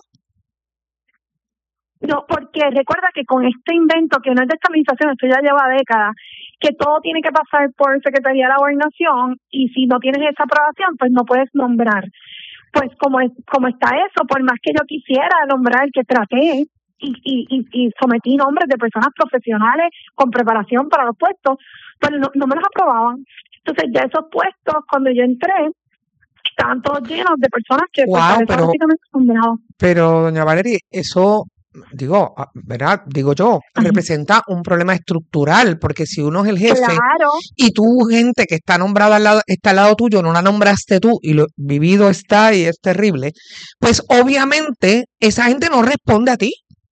No, porque recuerda que con este invento, que no es de esta administración, esto ya lleva décadas, que todo tiene que pasar por Secretaría de la Gobernación, y si no tienes esa aprobación, pues no puedes nombrar. Pues como es, como está eso, por más que yo quisiera nombrar, que traté y, y, y, y sometí nombres de personas profesionales con preparación para los puestos, pues no, no me los aprobaban. Entonces ya esos puestos, cuando yo entré, estaban todos llenos de personas que pues, Wow, para eso pero, básicamente son dejados. pero doña Valerie, eso, digo, ah, ¿verdad? Digo yo, representa un problema estructural, porque si uno es el jefe Claro. y tu gente que está nombrada al lado, está al lado tuyo, no la nombraste tú y lo vivido está y es terrible, pues obviamente esa gente no responde a ti.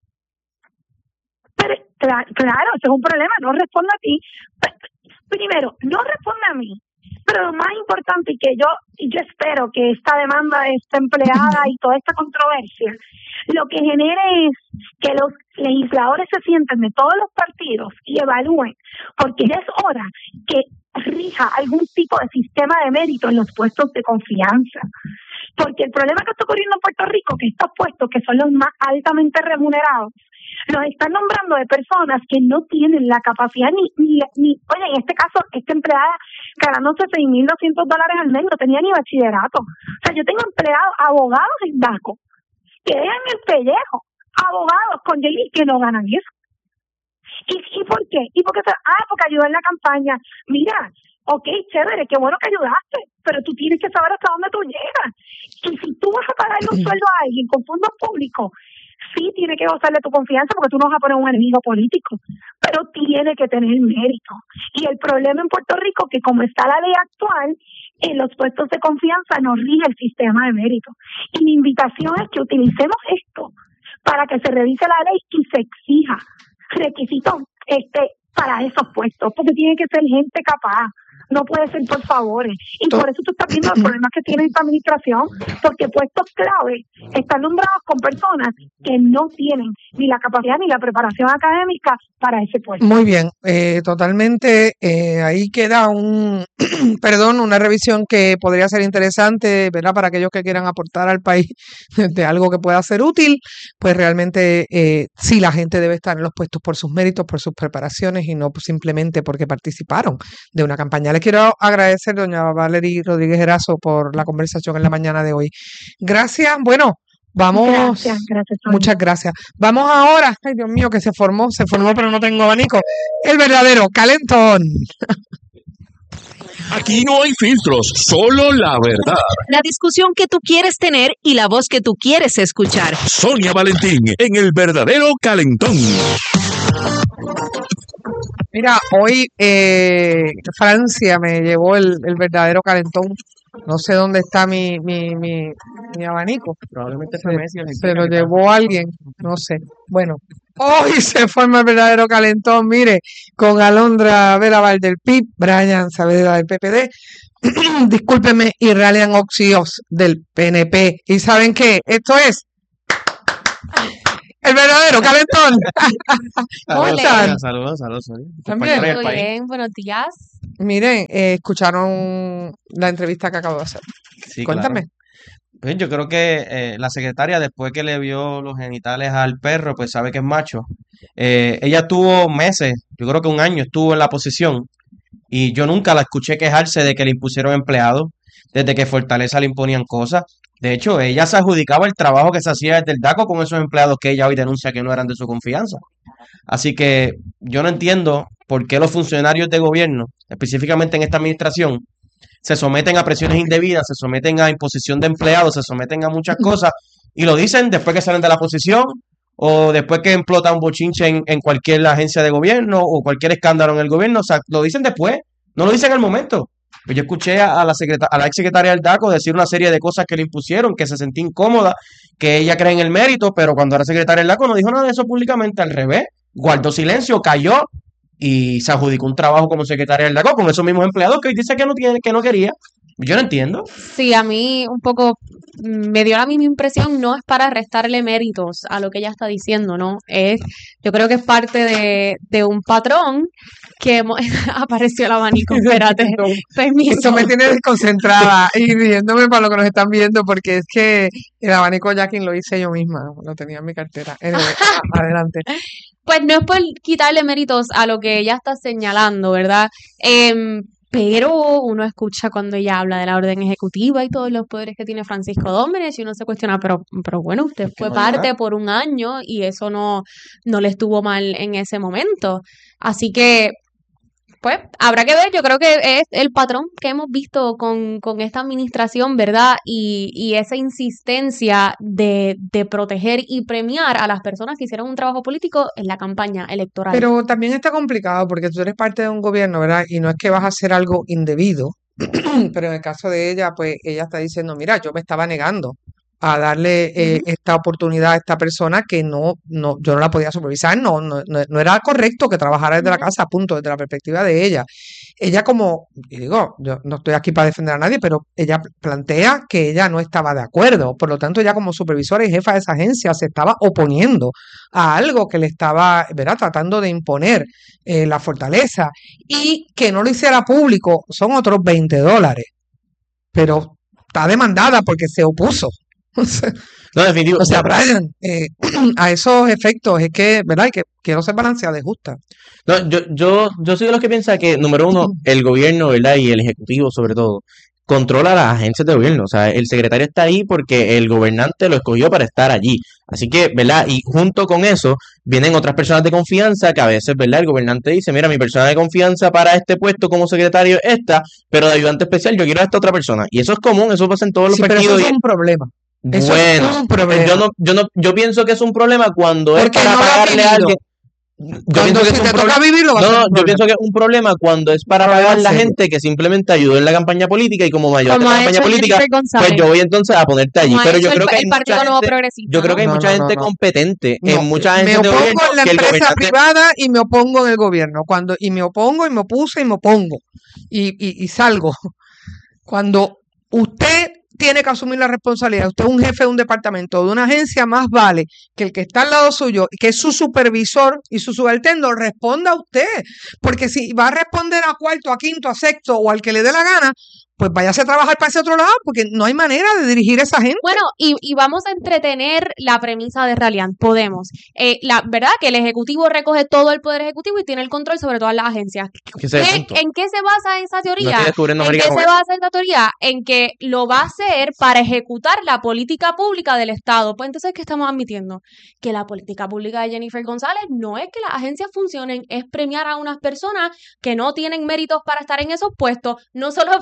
Pero, cla- claro, ese es un problema, no responde a ti. P- Primero, no responde a mí, pero lo más importante, y que yo y yo espero que esta demanda de esta empleada y toda esta controversia, lo que genere es que los legisladores se sienten de todos los partidos y evalúen, porque ya es hora que rija algún tipo de sistema de mérito en los puestos de confianza. Porque el problema que está ocurriendo en Puerto Rico, que estos puestos, que son los más altamente remunerados, los están nombrando de personas que no tienen la capacidad ni, ni, ni oye, en este caso, esta empleada ganándose seis mil doscientos dólares al mes, no tenía ni bachillerato. O sea, yo tengo empleados, abogados en DACO, que dejan el pellejo, abogados con J D que no ganan eso. ¿Y, ¿Y por qué? ¿Y porque, ah, porque ayudó en la campaña? Mira, ok, chévere, qué bueno que ayudaste, pero tú tienes que saber hasta dónde tú llegas. Y si tú vas a pagarle un sueldo a alguien con fondos públicos, sí tiene que gozarle tu confianza, porque tú no vas a poner un enemigo político, pero tiene que tener mérito. Y el problema en Puerto Rico, que como está la ley actual, en los puestos de confianza no rige el sistema de mérito. Y mi invitación es que utilicemos esto para que se revise la ley y se exija requisitos este para esos puestos, porque tiene que ser gente capaz, no puede ser por favores. Y por eso tú estás viendo los problemas que tiene esta administración, porque puestos clave están nombrados con personas que no tienen ni la capacidad ni la preparación académica para ese puesto. Muy bien, eh, totalmente. Eh, ahí queda un, perdón, una revisión que podría ser interesante, ¿verdad? Para aquellos que quieran aportar al país de algo que pueda ser útil, pues realmente eh, sí, la gente debe estar en los puestos por sus méritos, por sus preparaciones y no simplemente porque participaron de una campaña. Le quiero agradecer, doña Valerie Rodríguez Erazo, por la conversación en la mañana de hoy. Gracias. Bueno, vamos. Gracias, gracias, Sonia. Muchas gracias. Vamos ahora. Ay, Dios mío, que se formó, se formó, pero no tengo abanico. El verdadero calentón. Aquí no hay filtros, solo la verdad. La discusión que tú quieres tener y la voz que tú quieres escuchar. Sonia Valentín en El Verdadero Calentón. Mira, hoy eh, Francia me llevó el, el verdadero calentón. No sé dónde está mi, mi, mi, mi abanico. Probablemente Se, fue Messi el se lo llevó alguien, no sé. Bueno, hoy se forma el verdadero calentón. Mire, con Alondra Vera Valdelpip, Brian Saavedra del P P D, discúlpeme, y Ralian Oxios del P N P. ¿Y saben qué? Esto es el verdadero calentón. ¿Cómo Saludos, están? Sonia, saludos, saludos, Sonia. También. Compañera del Muy país. bien, buenos días. Miren, eh, escucharon la entrevista que acabo de hacer. Sí, Cuéntame. claro. Pues yo creo que eh, la secretaria, después que le vio los genitales al perro, pues sabe que es macho. Eh, ella tuvo meses, yo creo que un año estuvo en la posición y yo nunca la escuché quejarse de que le impusieron empleados, desde que Fortaleza le imponían cosas. De hecho, ella se adjudicaba el trabajo que se hacía desde el DACO con esos empleados que ella hoy denuncia que no eran de su confianza. Así que yo no entiendo por qué los funcionarios de gobierno, específicamente en esta administración, se someten a presiones indebidas, se someten a imposición de empleados, se someten a muchas cosas y lo dicen después que salen de la posición o después que explota un bochinche en, en cualquier agencia de gobierno o cualquier escándalo en el gobierno. O sea, lo dicen después, no lo dicen en el momento. Pues yo escuché a, a la secreta- a la ex secretaria del DACO decir una serie de cosas que le impusieron, que se sentía incómoda, que ella cree en el mérito, pero cuando era secretaria del DACO no dijo nada de eso públicamente, al revés, guardó silencio, cayó y se adjudicó un trabajo como secretaria del DACO con esos mismos empleados que hoy dice que no tiene, que no quería. Yo no entiendo. Sí, a mí un poco mm, me dio la misma impresión, no es para restarle méritos a lo que ella está diciendo, ¿no? Es, yo creo que es parte de, de un patrón que hemos- apareció el abanico, espérate, permiso. Eso me tiene desconcentrada y riéndome para lo que nos están viendo, porque es que el abanico Jackin lo hice yo misma, lo tenía en mi cartera. Anyway, a- adelante. Pues no es por quitarle méritos a lo que ella está señalando, ¿verdad? Em, pero uno escucha cuando ella habla de la orden ejecutiva y todos los poderes que tiene Francisco Dómenes y uno se cuestiona, pero, pero bueno, usted fue no parte llegar. por un año y eso no, no le estuvo mal en ese momento. Así que, pues, habrá que ver, yo creo que es el patrón que hemos visto con, con esta administración, ¿verdad? Y, y esa insistencia de, de proteger y premiar a las personas que hicieron un trabajo político en la campaña electoral. Pero también está complicado porque tú eres parte de un gobierno, ¿verdad? Y no es que vas a hacer algo indebido, pero en el caso de ella, pues ella está diciendo, mira, yo me estaba negando a darle eh, esta oportunidad a esta persona que no, no, yo no la podía supervisar, no, no, no, no era correcto que trabajara desde la casa, punto, desde la perspectiva de ella. Ella como, y digo, yo no estoy aquí para defender a nadie, pero ella plantea que ella no estaba de acuerdo, por lo tanto ella como supervisora y jefa de esa agencia se estaba oponiendo a algo que le estaba, ¿verdad?, tratando de imponer eh, la fortaleza y que no lo hiciera público son otros veinte dólares, pero está demandada porque se opuso. No, definitivo. O sea, Brian, eh, a esos efectos es que, ¿verdad? Que quiero ser balanceada y justa. No, yo, yo, yo soy de los que piensa que, número uno, el gobierno, ¿verdad? Y el ejecutivo, sobre todo, controla las agencias de gobierno. O sea, el secretario está ahí porque el gobernante lo escogió para estar allí. Así que, ¿verdad? Y junto con eso, vienen otras personas de confianza que a veces, ¿verdad? El gobernante dice, mira, mi persona de confianza para este puesto como secretario es esta, pero de ayudante especial yo quiero a esta otra persona. Y eso es común, eso pasa en todos los Sí, pero eso partidos. es y- un problema. Eso Bueno, es un problema. yo no, yo no, yo pienso que es un problema cuando es Porque para no lo has pagarle a vivido. alguien. Yo Cuando pienso que si es te un toca problema. vivirlo, va a No, ser no, un yo problema. pienso que es un problema cuando es para Problema pagar la serio. gente que simplemente ayudó en la campaña política y como me ayudaste Como en la ha campaña hecho política, Jennifer González. pues yo voy entonces a ponerte allí. Como ha Pero yo hecho el, creo que hay el mucha Partido Nuevo gente, Progresista, yo creo ¿no? que hay No, mucha no, no, gente no. competente No, en muchas me agencias de opongo gobierno en la que el empresa gobernante. privada y me opongo en el gobierno. Cuando, y me opongo y me opuse y me opongo. Y, y, y salgo. Cuando usted tiene que asumir la responsabilidad, usted es un jefe de un departamento, de una agencia, más vale que el que está al lado suyo, que es su supervisor y su subalterno, responda a usted. Porque si va a responder a cuarto, a quinto, a sexto o al que le dé la gana, pues váyase a trabajar para ese otro lado, porque no hay manera de dirigir a esa gente. Bueno, y, y vamos a entretener la premisa de Ralian. Podemos. Eh, la verdad que el Ejecutivo recoge todo el Poder Ejecutivo y tiene el control sobre todas las agencias. Que ese es el ¿Qué- punto. ¿En qué se basa esa No teoría? estoy descubriendo ¿En América qué con se eso. basa esa teoría? En que lo va a hacer para ejecutar la política pública del Estado. Pues entonces, ¿qué estamos admitiendo? Que la política pública de Jennifer González no es que las agencias funcionen, es premiar a unas personas que no tienen méritos para estar en esos puestos, no solo premiarlas,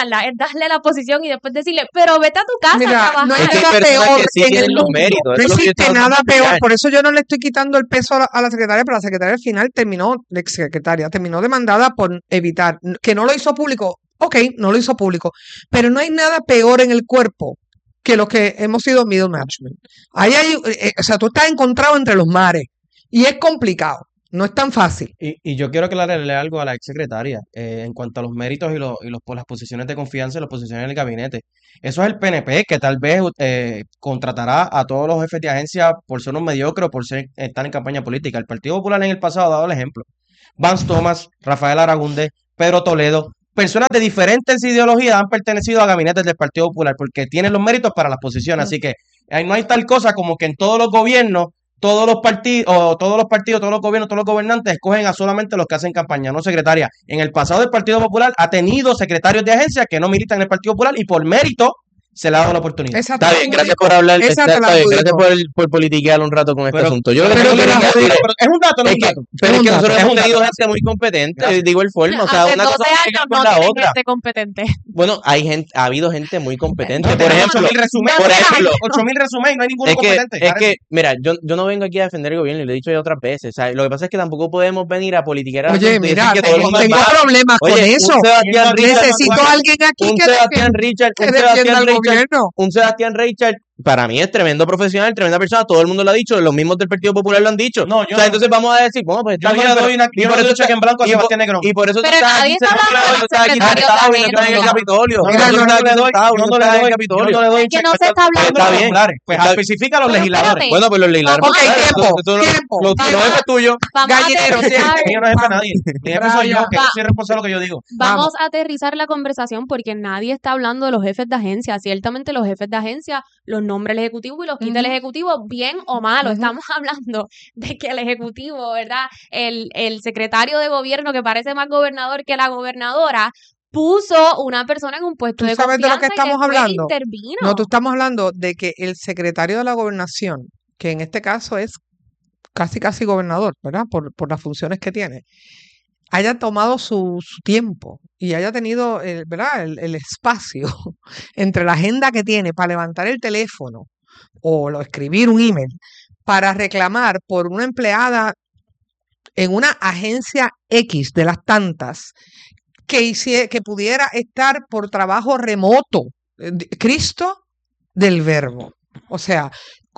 quitarla, es darle la posición y después decirle, pero vete a tu casa a Mira, trabajar. no hay Es que hay nada personas peor que sí en tienen el los mundo. méritos, No eso es lo que yo existe estoy nada tratando de peor. explicar. Por eso yo no le estoy quitando el peso a la, a la secretaria, pero la secretaria al final terminó, la exsecretaria, terminó demandada por evitar, que no lo hizo público. Ok, no lo hizo público. Pero no hay nada peor en el cuerpo que lo que hemos sido middle management. Ahí hay, eh, o sea, tú estás encontrado entre los mares y es complicado. No es tan fácil. Y, y yo quiero aclararle algo a la exsecretaria eh, en cuanto a los méritos y, los, y los, por las posiciones de confianza y las posiciones en el gabinete. Eso es el P N P que tal vez eh, contratará a todos los jefes de agencia por ser unos mediocres o por ser, estar en campaña política. El Partido Popular en el pasado ha dado el ejemplo. Vance Thomas, Rafael Aragunde, Pedro Toledo, personas de diferentes ideologías han pertenecido a gabinetes del Partido Popular porque tienen los méritos para las posiciones. Así que ahí no hay tal cosa como que en todos los gobiernos todos los partidos, o todos los partidos, todos los gobiernos, todos los gobernantes escogen a solamente los que hacen campaña, no secretaria. En el pasado el Partido Popular ha tenido secretarios de agencia que no militan en el Partido Popular y por mérito se le ha dado la oportunidad. Esa Está bien, gracias por hablar, está, está bien, gracias por, por politiquear un rato con este Pero- asunto. Yo lo que pero- tengo que pero- decir pero- es- pero es un dato, no es es un que- dato. pero Es es que un nosotros dato, hemos es un tenido dato. gente muy competente, Gracias. de igual forma, o sea, Hace una doce cosa no tiene que años ver con no la tienen otra. gente competente. Bueno, hay gente, ha habido gente muy competente, No, por tenemos ejemplo, ocho mil resumen, por ejemplo, ocho mil resumen y no hay ninguno es que, competente. es Karen. que, mira, yo, yo no vengo aquí a defender el gobierno y lo he dicho ya otras veces. O sea, lo que pasa es que tampoco podemos venir a politiquear el Oye, asunto y decir mira, que todo el tengo, mundo es tengo malo. problemas con Oye, eso. un Sebastián Richard, Necesito a alguien aquí un que Sebastián defienda, Richard, que un defienda Sebastián al Richard, gobierno. un Sebastián Richard, para mí es tremendo profesional, tremenda persona, todo el mundo lo ha dicho, los mismos del Partido Popular lo han dicho. No, yo o sea, no. entonces vamos a decir, bueno, pues Yo está no bien, le pero- doy una- y yo por no le eso doy cheque en blanco a y por- Sebastián Negrón. Y por eso tú Pero estás nadie aquí está sentado, hablando tú del estás aquí secretario sentado y no de estás en el Agenda. Capitolio. No, Por yo eso no tú le estás aquí doy, sentado y yo no no le estás en el doy, yo Capitolio. no le doy Es que no se está Pues hablando está de bien. Pues Está- especifica a los Pero legisladores. espérate. Bueno, pues los legisladores. Vamos Ok, a- tiempo, Eso- eso no- tiempo. Lo que no es jefe tuyo. Vamos a Gallinero, aterrizar, Que yo no es jefe de nadie. Mi jefe soy yo, que yo Va- soy responsable de lo que yo digo. vamos a aterrizar la conversación porque nadie está hablando de los jefes de agencia. Ciertamente los jefes de agencia los nombra el ejecutivo y los quita el Ujú. ejecutivo, bien o malo. Ujú. Estamos hablando de que el ejecutivo, ¿verdad? El, el secretario de gobierno que parece más gobernador que la gobernadora puso una persona en un puesto ¿Tú de sabes de lo que confianza y estamos después hablando? intervino. No, tú estamos hablando de que el secretario de la gobernación, que en este caso es casi casi gobernador, ¿verdad? Por, por las funciones que tiene, haya tomado su, su tiempo y haya tenido el, ¿verdad? El, el espacio entre la agenda que tiene para levantar el teléfono o lo- escribir un email para reclamar por una empleada en una agencia X de las tantas que, hicie- que pudiera estar por trabajo remoto. Eh, di- Cristo del verbo. O sea,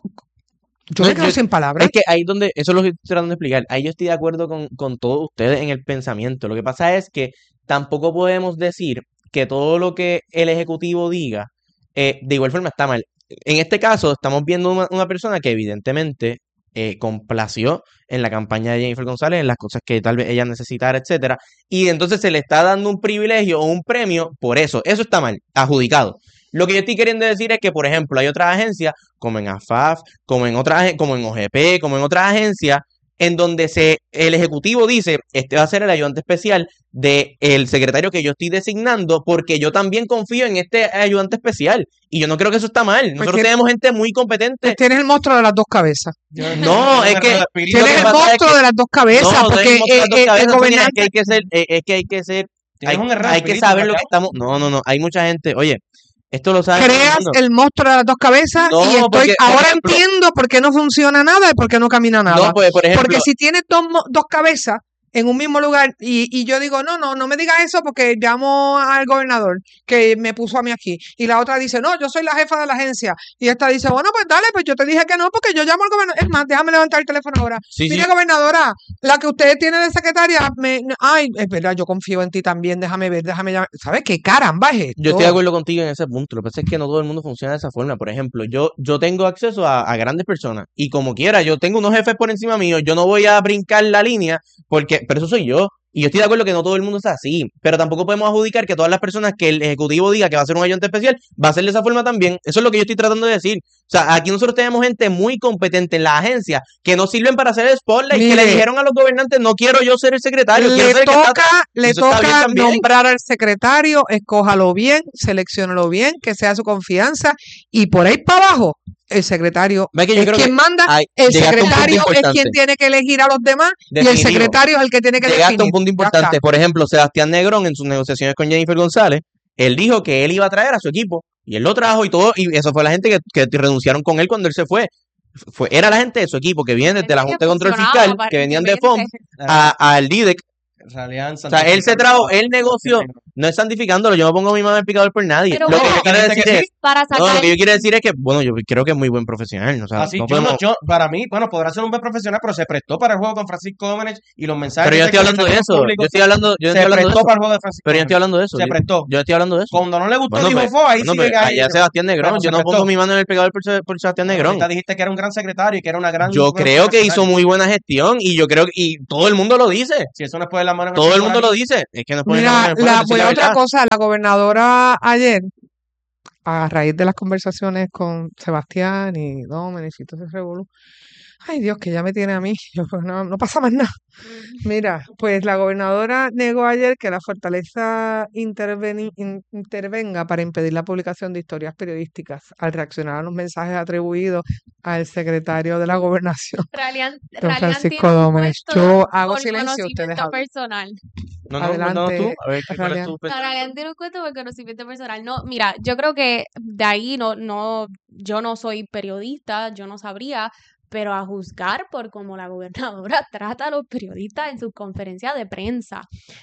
yo No, me quedo yo- sin palabras. Es que ahí donde, eso es lo que estoy tratando de explicar. Ahí yo estoy de acuerdo con, con todos ustedes en el pensamiento. Lo que pasa es que tampoco podemos decir que todo lo que el ejecutivo diga, eh, de igual forma está mal. En este caso, estamos viendo una, una persona que evidentemente eh, complació en la campaña de Jennifer González, en las cosas que tal vez ella necesitara, etcétera. Y entonces se le está dando un privilegio o un premio por eso. Eso está mal, adjudicado. Lo que yo estoy queriendo decir es que, por ejemplo, hay otras agencias, como en A F A F, como en otras, agen- como en O G P, como en otras agencias, en donde se, el ejecutivo dice, este va a ser el ayudante especial del secretario que yo estoy designando, porque yo también confío en este ayudante especial. Y yo no creo que eso está mal. Nosotros tiene- tenemos gente muy competente. Pues tienes el monstruo de las dos cabezas. No, es que lo que Tienes el pasa es monstruo que- de las dos cabezas, no, no porque es monstruo de las dos eh, eh, cabezas, el Sonia, es gobernante que hay que ser, eh, es que hay que ser, Tienes hay, un error, hay que Espíritu, saber lo que ¿verdad? estamos. No, no, no. Hay mucha gente. Oye, esto lo sabe todo el creas mundo. el monstruo de las dos cabezas No, y estoy porque, por ahora ejemplo- entiendo por qué no funciona nada y por qué no camina nada. No, pues, por ejemplo- Porque si tienes dos, mo- dos cabezas en un mismo lugar y, y yo digo, no, no, no me digas eso porque llamo al gobernador que me puso a mí aquí. Y la otra dice, no, yo soy la jefa de la agencia. Y esta dice, bueno, pues dale, pues yo te dije que no porque yo llamo al gobernador. Es más, déjame levantar el teléfono ahora. Sí, Mira, sí. gobernadora, la que usted tiene de secretaria, me, ay, es verdad, yo confío en ti también, déjame ver, déjame llamar. ¿Sabes qué caramba es esto? Yo estoy de acuerdo contigo en ese punto. Lo que pasa es que no todo el mundo funciona de esa forma. Por ejemplo, yo, yo tengo acceso a, a grandes personas y como quiera, yo tengo unos jefes por encima mío. Yo no voy a brincar la línea porque, pero eso soy yo. Y yo estoy de acuerdo que no todo el mundo es así, pero tampoco podemos adjudicar que todas las personas que el ejecutivo diga que va a ser un ayudante especial, va a ser de esa forma también. Eso es lo que yo estoy tratando de decir. O sea, aquí nosotros tenemos gente muy competente en la agencia que no sirven para hacer el spotlight, que le Mire. dijeron a los gobernantes, no quiero yo ser el secretario, quiero Le ser el que está-". toca, le Eso está bien toca también. nombrar al secretario, escójalo bien, selecciónalo bien, que sea su confianza, y por ahí para abajo, el secretario Ve que yo es creo quien que manda, hay- el llegaste a un punto secretario es importante. quien tiene que elegir a los demás, y el Definitivo. secretario es el que tiene que Llegaste a definir. un punto Ya importante. está. Por ejemplo, Sebastián Negrón en sus negociaciones con Jennifer González, Él dijo que él iba a traer a su equipo y él lo trajo y todo, y eso fue la gente que, que renunciaron con él cuando él se fue. Fue, era la gente de su equipo que viene desde la Junta de Control Fiscal, que venían de F O M a, al D I D E C. O sea, él se trajo, él negoció, no es santificándolo, yo no pongo mi mano en el picador por nadie. Pero lo que bueno, yo quiero decir que es, sí, para no, sacar- lo que yo quiero decir es que, bueno, yo creo que es muy buen profesional. O sea, Así, no yo no- podemos- yo- Para mí, bueno, podrá ser un buen profesional, pero se prestó para el juego con Francisco Domenech y los mensajes. Pero yo de estoy hablando de secreto eso. público Yo estoy hablando, yo se estoy hablando de prestó eso. para el juego de Francisco Pero yo estoy hablando de eso. Se yo- prestó. Yo estoy hablando de eso. Cuando no le gustó, Bueno, dijo pues, fue, ahí bueno, sí pues, que ahí- allá Sebastián Negrón. pero Yo se no prestó. pongo mi mano en el pecador por, Se- por Sebastián Negrón. Ahorita dijiste que era un gran secretario y que era una gran. Yo buen creo que hizo profesional. muy buena gestión y yo creo que y todo el mundo lo dice. Si eso no es poner la mano en Todo el fuego mundo ahora lo mismo. dice. Es que no ponen la Mira, mano en el fuego, la, decir pues, la otra verdad. cosa, la gobernadora ayer, a raíz de las conversaciones con Sebastián y Domenech y todo ese revolú, ay Dios, que ya me tiene a mí, yo, pues, no, no pasa más nada. Mira, pues la gobernadora negó ayer que la Fortaleza interveni- in- intervenga para impedir la publicación de historias periodísticas al reaccionar a los mensajes atribuidos al secretario de la Gobernación, Ralian, don Ralian Francisco tiene un Domenech. puesto Yo hago por silencio, ustedes conocimiento hablan. personal. No, no, Adelante, cuéntanos tú. A ver, ¿qué- ¿cuál es Ralian. tu No, pensamiento? Ralian tiene un cuento por conocimiento personal. No, mira, yo creo que de ahí no, no, yo no soy periodista, yo no sabría, pero a juzgar por cómo la gobernadora trata a los periodistas en sus conferencias de prensa,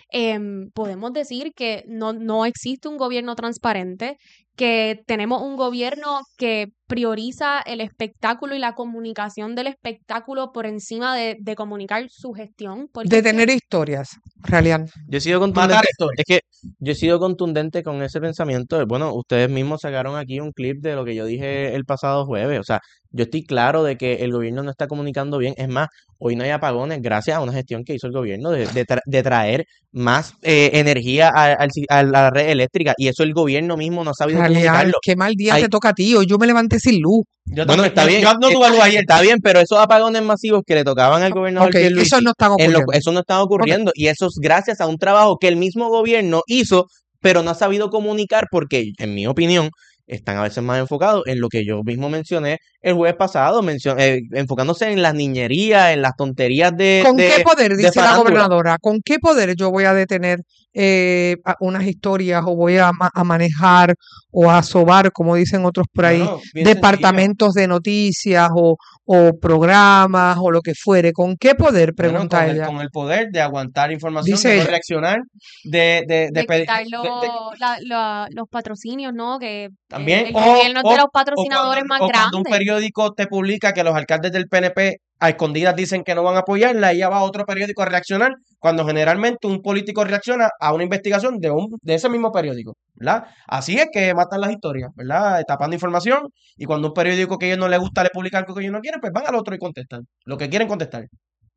em, podemos decir que no, no existe un gobierno transparente, que tenemos un gobierno que prioriza el espectáculo y la comunicación del espectáculo por encima de, de comunicar su gestión. Porque De es que- tener historias, Ralian. Yo he sido contundente. Es que yo he sido contundente con ese pensamiento. Bueno, ustedes mismos sacaron aquí un clip de lo que yo dije el pasado jueves. O sea, yo estoy claro de que el gobierno no está comunicando bien. Es más, hoy no hay apagones gracias a una gestión que hizo el gobierno de, de, tra- de traer más eh, energía a, al si- a la red eléctrica. Y eso el gobierno mismo no ha sabido Ralian, comunicarlo. qué mal día Hay- te toca a ti. Hoy yo me levanté sin luz. Bueno, está bien. eh, Está bien, pero esos apagones masivos que le tocaban al gobernador Ok, Pierluisi, eso no están en lo- ocurriendo. eso no está ocurriendo. Y eso es gracias a un trabajo que el mismo gobierno hizo, pero no ha sabido comunicar porque, en mi opinión, están a veces más enfocados en lo que yo mismo mencioné el jueves pasado, mencio- eh, enfocándose en las niñerías, en las tonterías de ¿Con de- qué poder, de dice la farándula. gobernadora, con qué poder yo voy a detener eh, a- unas historias o voy a, ma- a manejar o a sobar, como dicen otros por ahí, Bueno, bien departamentos de noticias o, o programas o lo que fuere? ¿Con qué poder? Bueno, Pregunta con, el, ella. con el poder de aguantar información, Dice de no ella. reaccionar, de, de, de de pedir- quitar de- lo- de- la- la- los patrocinios, ¿no? Que también, el, el o- gobierno es o- de los o patrocinadores cuando, más o cuando un grandes. periódico te publica que los alcaldes del P N P a escondidas dicen que no van a apoyarla, y ya va otro periódico a reaccionar, cuando generalmente un político reacciona a una investigación de, un, de ese mismo periódico, ¿verdad? Así es que matan las historias, ¿verdad? Tapando información, y cuando un periódico que a ellos no les gusta le publica algo que ellos no quieren, pues van al otro y contestan lo que quieren contestar.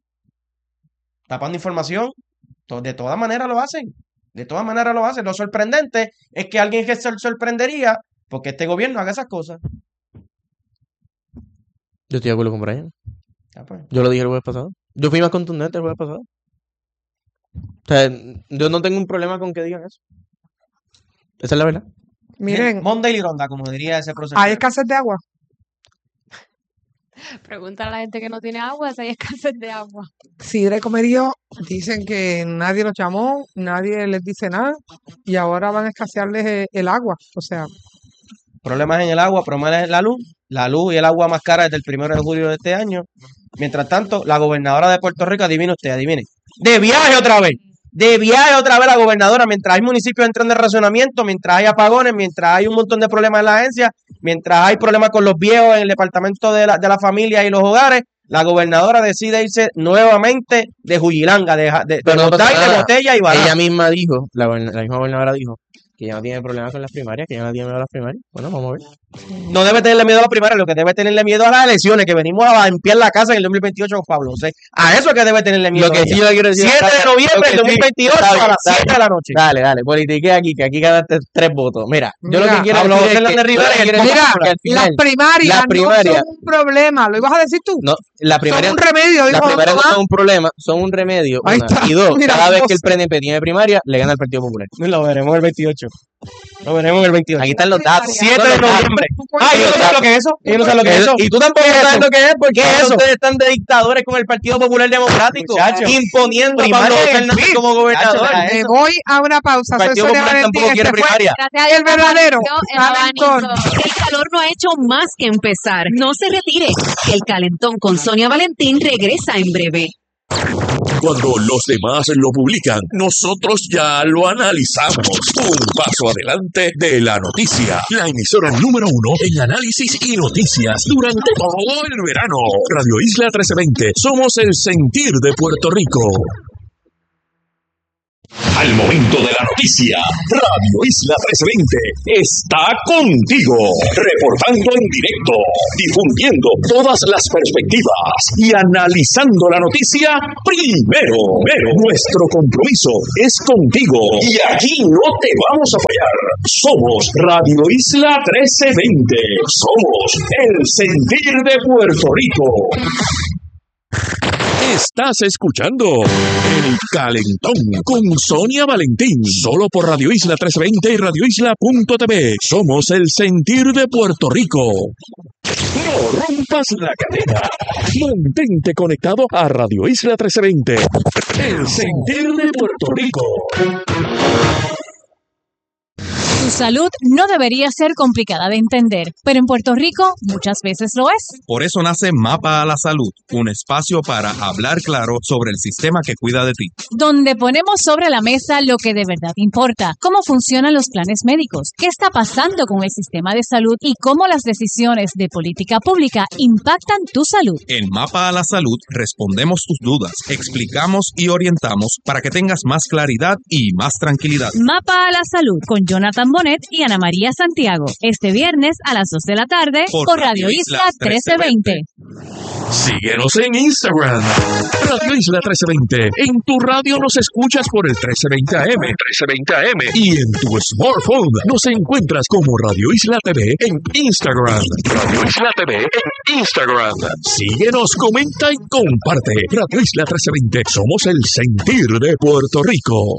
Tapando información, to- de todas maneras lo hacen. De todas maneras lo hacen. Lo sorprendente es que alguien que se sorprendería porque este gobierno haga esas cosas. Yo estoy de acuerdo con Brian. Ya, pues. Yo lo dije el jueves pasado. Yo fui más contundente el jueves pasado. O sea, yo no tengo un problema con que digan eso. Esa es la verdad. Miren, Monday y ronda, como diría ese profesor. ¿hay escasez de agua? Pregúntale a la gente que no tiene agua si hay escasez de agua. Sidra y Comerío dicen que nadie los llamó, nadie les dice nada y ahora van a escasearles eh, el agua. O sea, Problemas en el agua, problemas en la luz. La luz y el agua más cara desde el primero de julio de este año. Mientras tanto, la gobernadora de Puerto Rico, adivine usted, adivine. De viaje otra vez. De viaje otra vez la gobernadora. Mientras hay municipios entrando en racionamiento, mientras hay apagones, mientras hay un montón de problemas en la agencia, mientras hay problemas con los viejos en el departamento de la, de la familia y los hogares, la gobernadora decide irse nuevamente de Juyilanga, de, de, de Pero no pasa botella, de nada. botella y baraja. Ella misma dijo, la, goberna- la misma gobernadora dijo, que ya no tiene problemas con las primarias, que ya no tiene miedo a las primarias. Bueno, vamos a ver. No debe tenerle miedo a la primaria, lo que debe tenerle miedo a las elecciones, que venimos a limpiar la casa en el dos mil veintiocho con Pablo José. A eso es que debe tenerle miedo. Lo que sí yo quiero decir siete de noviembre del dos mil veintidós Está bien, a las dale, siete de la noche. Dale, dale, politiqué aquí, que aquí ganaste tres votos. Mira, yo lo Mira, que quiero Pablo decir José es que, Hernández Rivera yo lo que y el quiero decir mira, es que al final, las primarias las primarias, no son un problema. ¿Lo ibas a decir tú? no, la primaria, Son un remedio, las dijo primarias no Tomás. son un problema, son un remedio, Ahí una. está. Y dos, Mira, cada vez dos. que el P N P tiene primaria, le gana al Partido Popular. Lo veremos el veintiocho. Nos veremos el veintiocho. Aquí están los datos. siete de noviembre. Ah, yo no sé lo que es eso. Yo no sé lo que es eso. Y tú tampoco sabes lo que es, porque ¿Qué es eso? ustedes están de dictadores con el Partido Popular Democrático, Muchacho. imponiendo a Primaria Pablo en el Fernández P I B. como gobernador. Muchacho, Me voy a una pausa. El Soy Partido Sonia Popular Valentín. tampoco quiere Este fue primaria. Gracias a Dios el verdadero apareció el calentón. abanico. El calor no ha hecho más que empezar. No se retire. El calentón con Sonia Valentín regresa en breve. Cuando los demás lo publican, nosotros ya lo analizamos. Un paso adelante de la noticia. La emisora número uno en análisis y noticias durante todo el verano. Radio Isla trece veinte. Somos el sentir de Puerto Rico. Al momento de la noticia, Radio Isla trece veinte está contigo, reportando en directo, difundiendo todas las perspectivas y analizando la noticia primero. Pero nuestro compromiso es contigo y aquí no te vamos a fallar. Somos Radio Isla trece veinte. Somos el sentir de Puerto Rico. Estás escuchando El Calentón con Sonia Valentín, solo por Radio Isla trescientos veinte y radio isla punto t v. Somos el sentir de Puerto Rico. No rompas la cadena. Mantente conectado a Radio Isla trescientos veinte, el sentir de Puerto Rico. Tu salud no debería ser complicada de entender, pero en Puerto Rico muchas veces lo es. Por eso nace Mapa a la Salud, un espacio para hablar claro sobre el sistema que cuida de ti. Donde ponemos sobre la mesa lo que de verdad importa, cómo funcionan los planes médicos, qué está pasando con el sistema de salud y cómo las decisiones de política pública impactan tu salud. En Mapa a la Salud respondemos tus dudas, explicamos y orientamos para que tengas más claridad y más tranquilidad. Mapa a la Salud con Jonathan Bonet y Ana María Santiago. Este viernes a las dos de la tarde por, por Radio Isla trece veinte. Síguenos en Instagram, Radio Isla trece veinte. En tu radio nos escuchas por el trece veinte A M, trece veinte A M. Y en tu smartphone nos encuentras como Radio Isla T V en Instagram. Radio Isla T V en Instagram. Síguenos, comenta y comparte. Radio Isla trece veinte. Somos el sentir de Puerto Rico.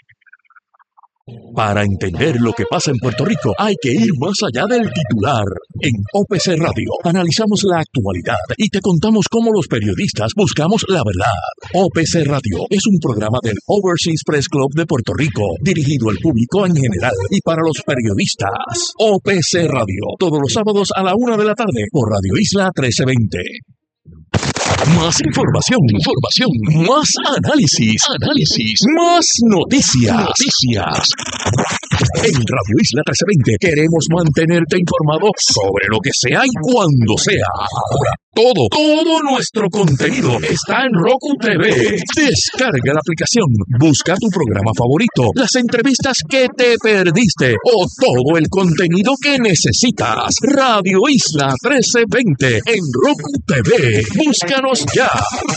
Para entender lo que pasa en Puerto Rico hay que ir más allá del titular. En O P C Radio analizamos la actualidad y te contamos cómo los periodistas buscamos la verdad. O P C Radio es un programa del Overseas Press Club de Puerto Rico, dirigido al público en general y para los periodistas. O P C Radio, todos los sábados a la una de la tarde por Radio Isla trece veinte. Más información, información, más análisis, análisis, más noticias, noticias. En Radio Isla trece veinte queremos mantenerte informado sobre lo que sea y cuando sea. Ahora, todo, todo nuestro contenido está en Roku T V. Descarga la aplicación, busca tu programa favorito, las entrevistas que te perdiste o todo el contenido que necesitas. Radio Isla trece veinte en Roku T V. Búscanos ya.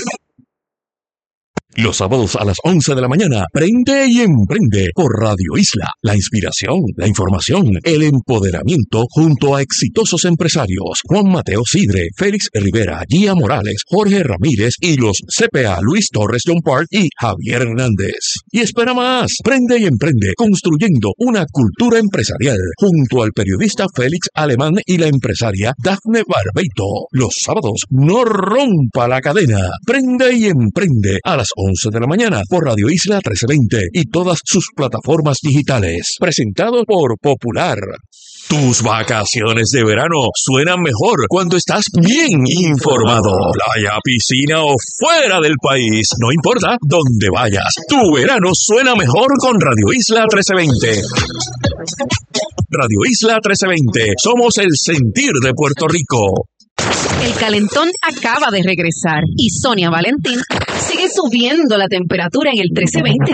Los sábados a las once de la mañana, prende y emprende por Radio Isla. La inspiración, la información, el empoderamiento junto a exitosos empresarios. Juan Mateo Sidre, Félix Rivera, Gia Morales, Jorge Ramírez y los C P A Luis Torres John Park y Javier Hernández. Y espera más, prende y emprende construyendo una cultura empresarial junto al periodista Félix Alemán y la empresaria Dafne Barbeito. Los sábados, no rompa la cadena. Prende y emprende a las once de la mañana por Radio Isla trece veinte y todas sus plataformas digitales. Presentado por Popular. Tus vacaciones de verano suenan mejor cuando estás bien informado. Playa, piscina o fuera del país, no importa dónde vayas. Tu verano suena mejor con Radio Isla trece veinte. Radio Isla trece veinte. Somos el sentir de Puerto Rico. El calentón acaba de regresar y Sonia Valentín sigue subiendo la temperatura en el trece veinte.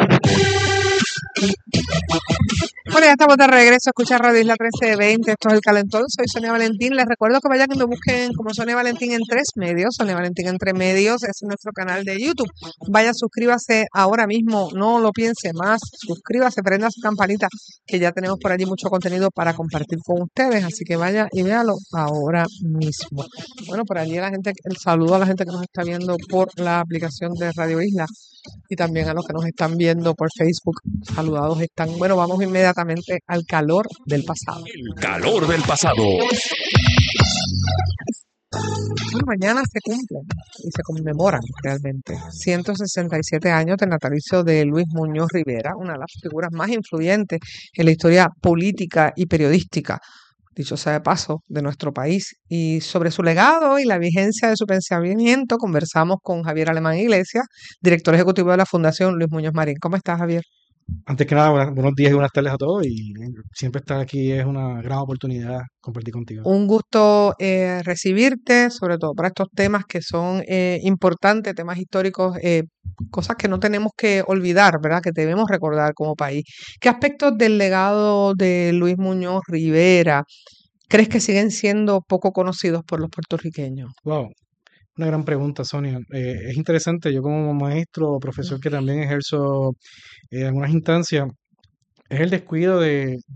Bueno, ya estamos de regreso a escuchar Radio Isla trece veinte. Esto es El Calentón. Soy Sonia Valentín. Les recuerdo que vayan y me busquen como Sonia Valentín en tres medios. Sonia Valentín en tres medios es nuestro canal de YouTube. Vaya, suscríbase ahora mismo. No lo piense más. Suscríbase, prenda su campanita, que ya tenemos por allí mucho contenido para compartir con ustedes. Así que vaya y véalo ahora mismo. Bueno, por allí la gente, el saludo a la gente que nos está viendo por la aplicación de Radio Isla. y también a los que nos están viendo por Facebook. Saludados están. Bueno, vamos inmediatamente al calor del pasado. El calor del pasado. Bueno, mañana se cumplen y se conmemoran realmente ciento sesenta y siete años del natalicio de Luis Muñoz Rivera, una de las figuras más influyentes en la historia política y periodística, dicho sea de paso, de nuestro país. Y sobre su legado y la vigencia de su pensamiento conversamos con Javier Alemán Iglesias, director ejecutivo de la Fundación Luis Muñoz Marín. ¿Cómo estás, Javier? Antes que nada, buenas- buenos días y buenas tardes a todos y siempre estar aquí es una gran oportunidad compartir contigo. Un gusto eh, recibirte, sobre todo para estos temas que son eh, importantes, temas históricos, eh, cosas que no tenemos que olvidar, ¿verdad? Que debemos recordar como país. ¿Qué aspectos del legado de Luis Muñoz Rivera crees que siguen siendo poco conocidos por los puertorriqueños? Wow, una gran pregunta, Sonia. Eh, es interesante, yo como maestro o profesor que también ejerzo eh, en algunas instancias, es el descuido de,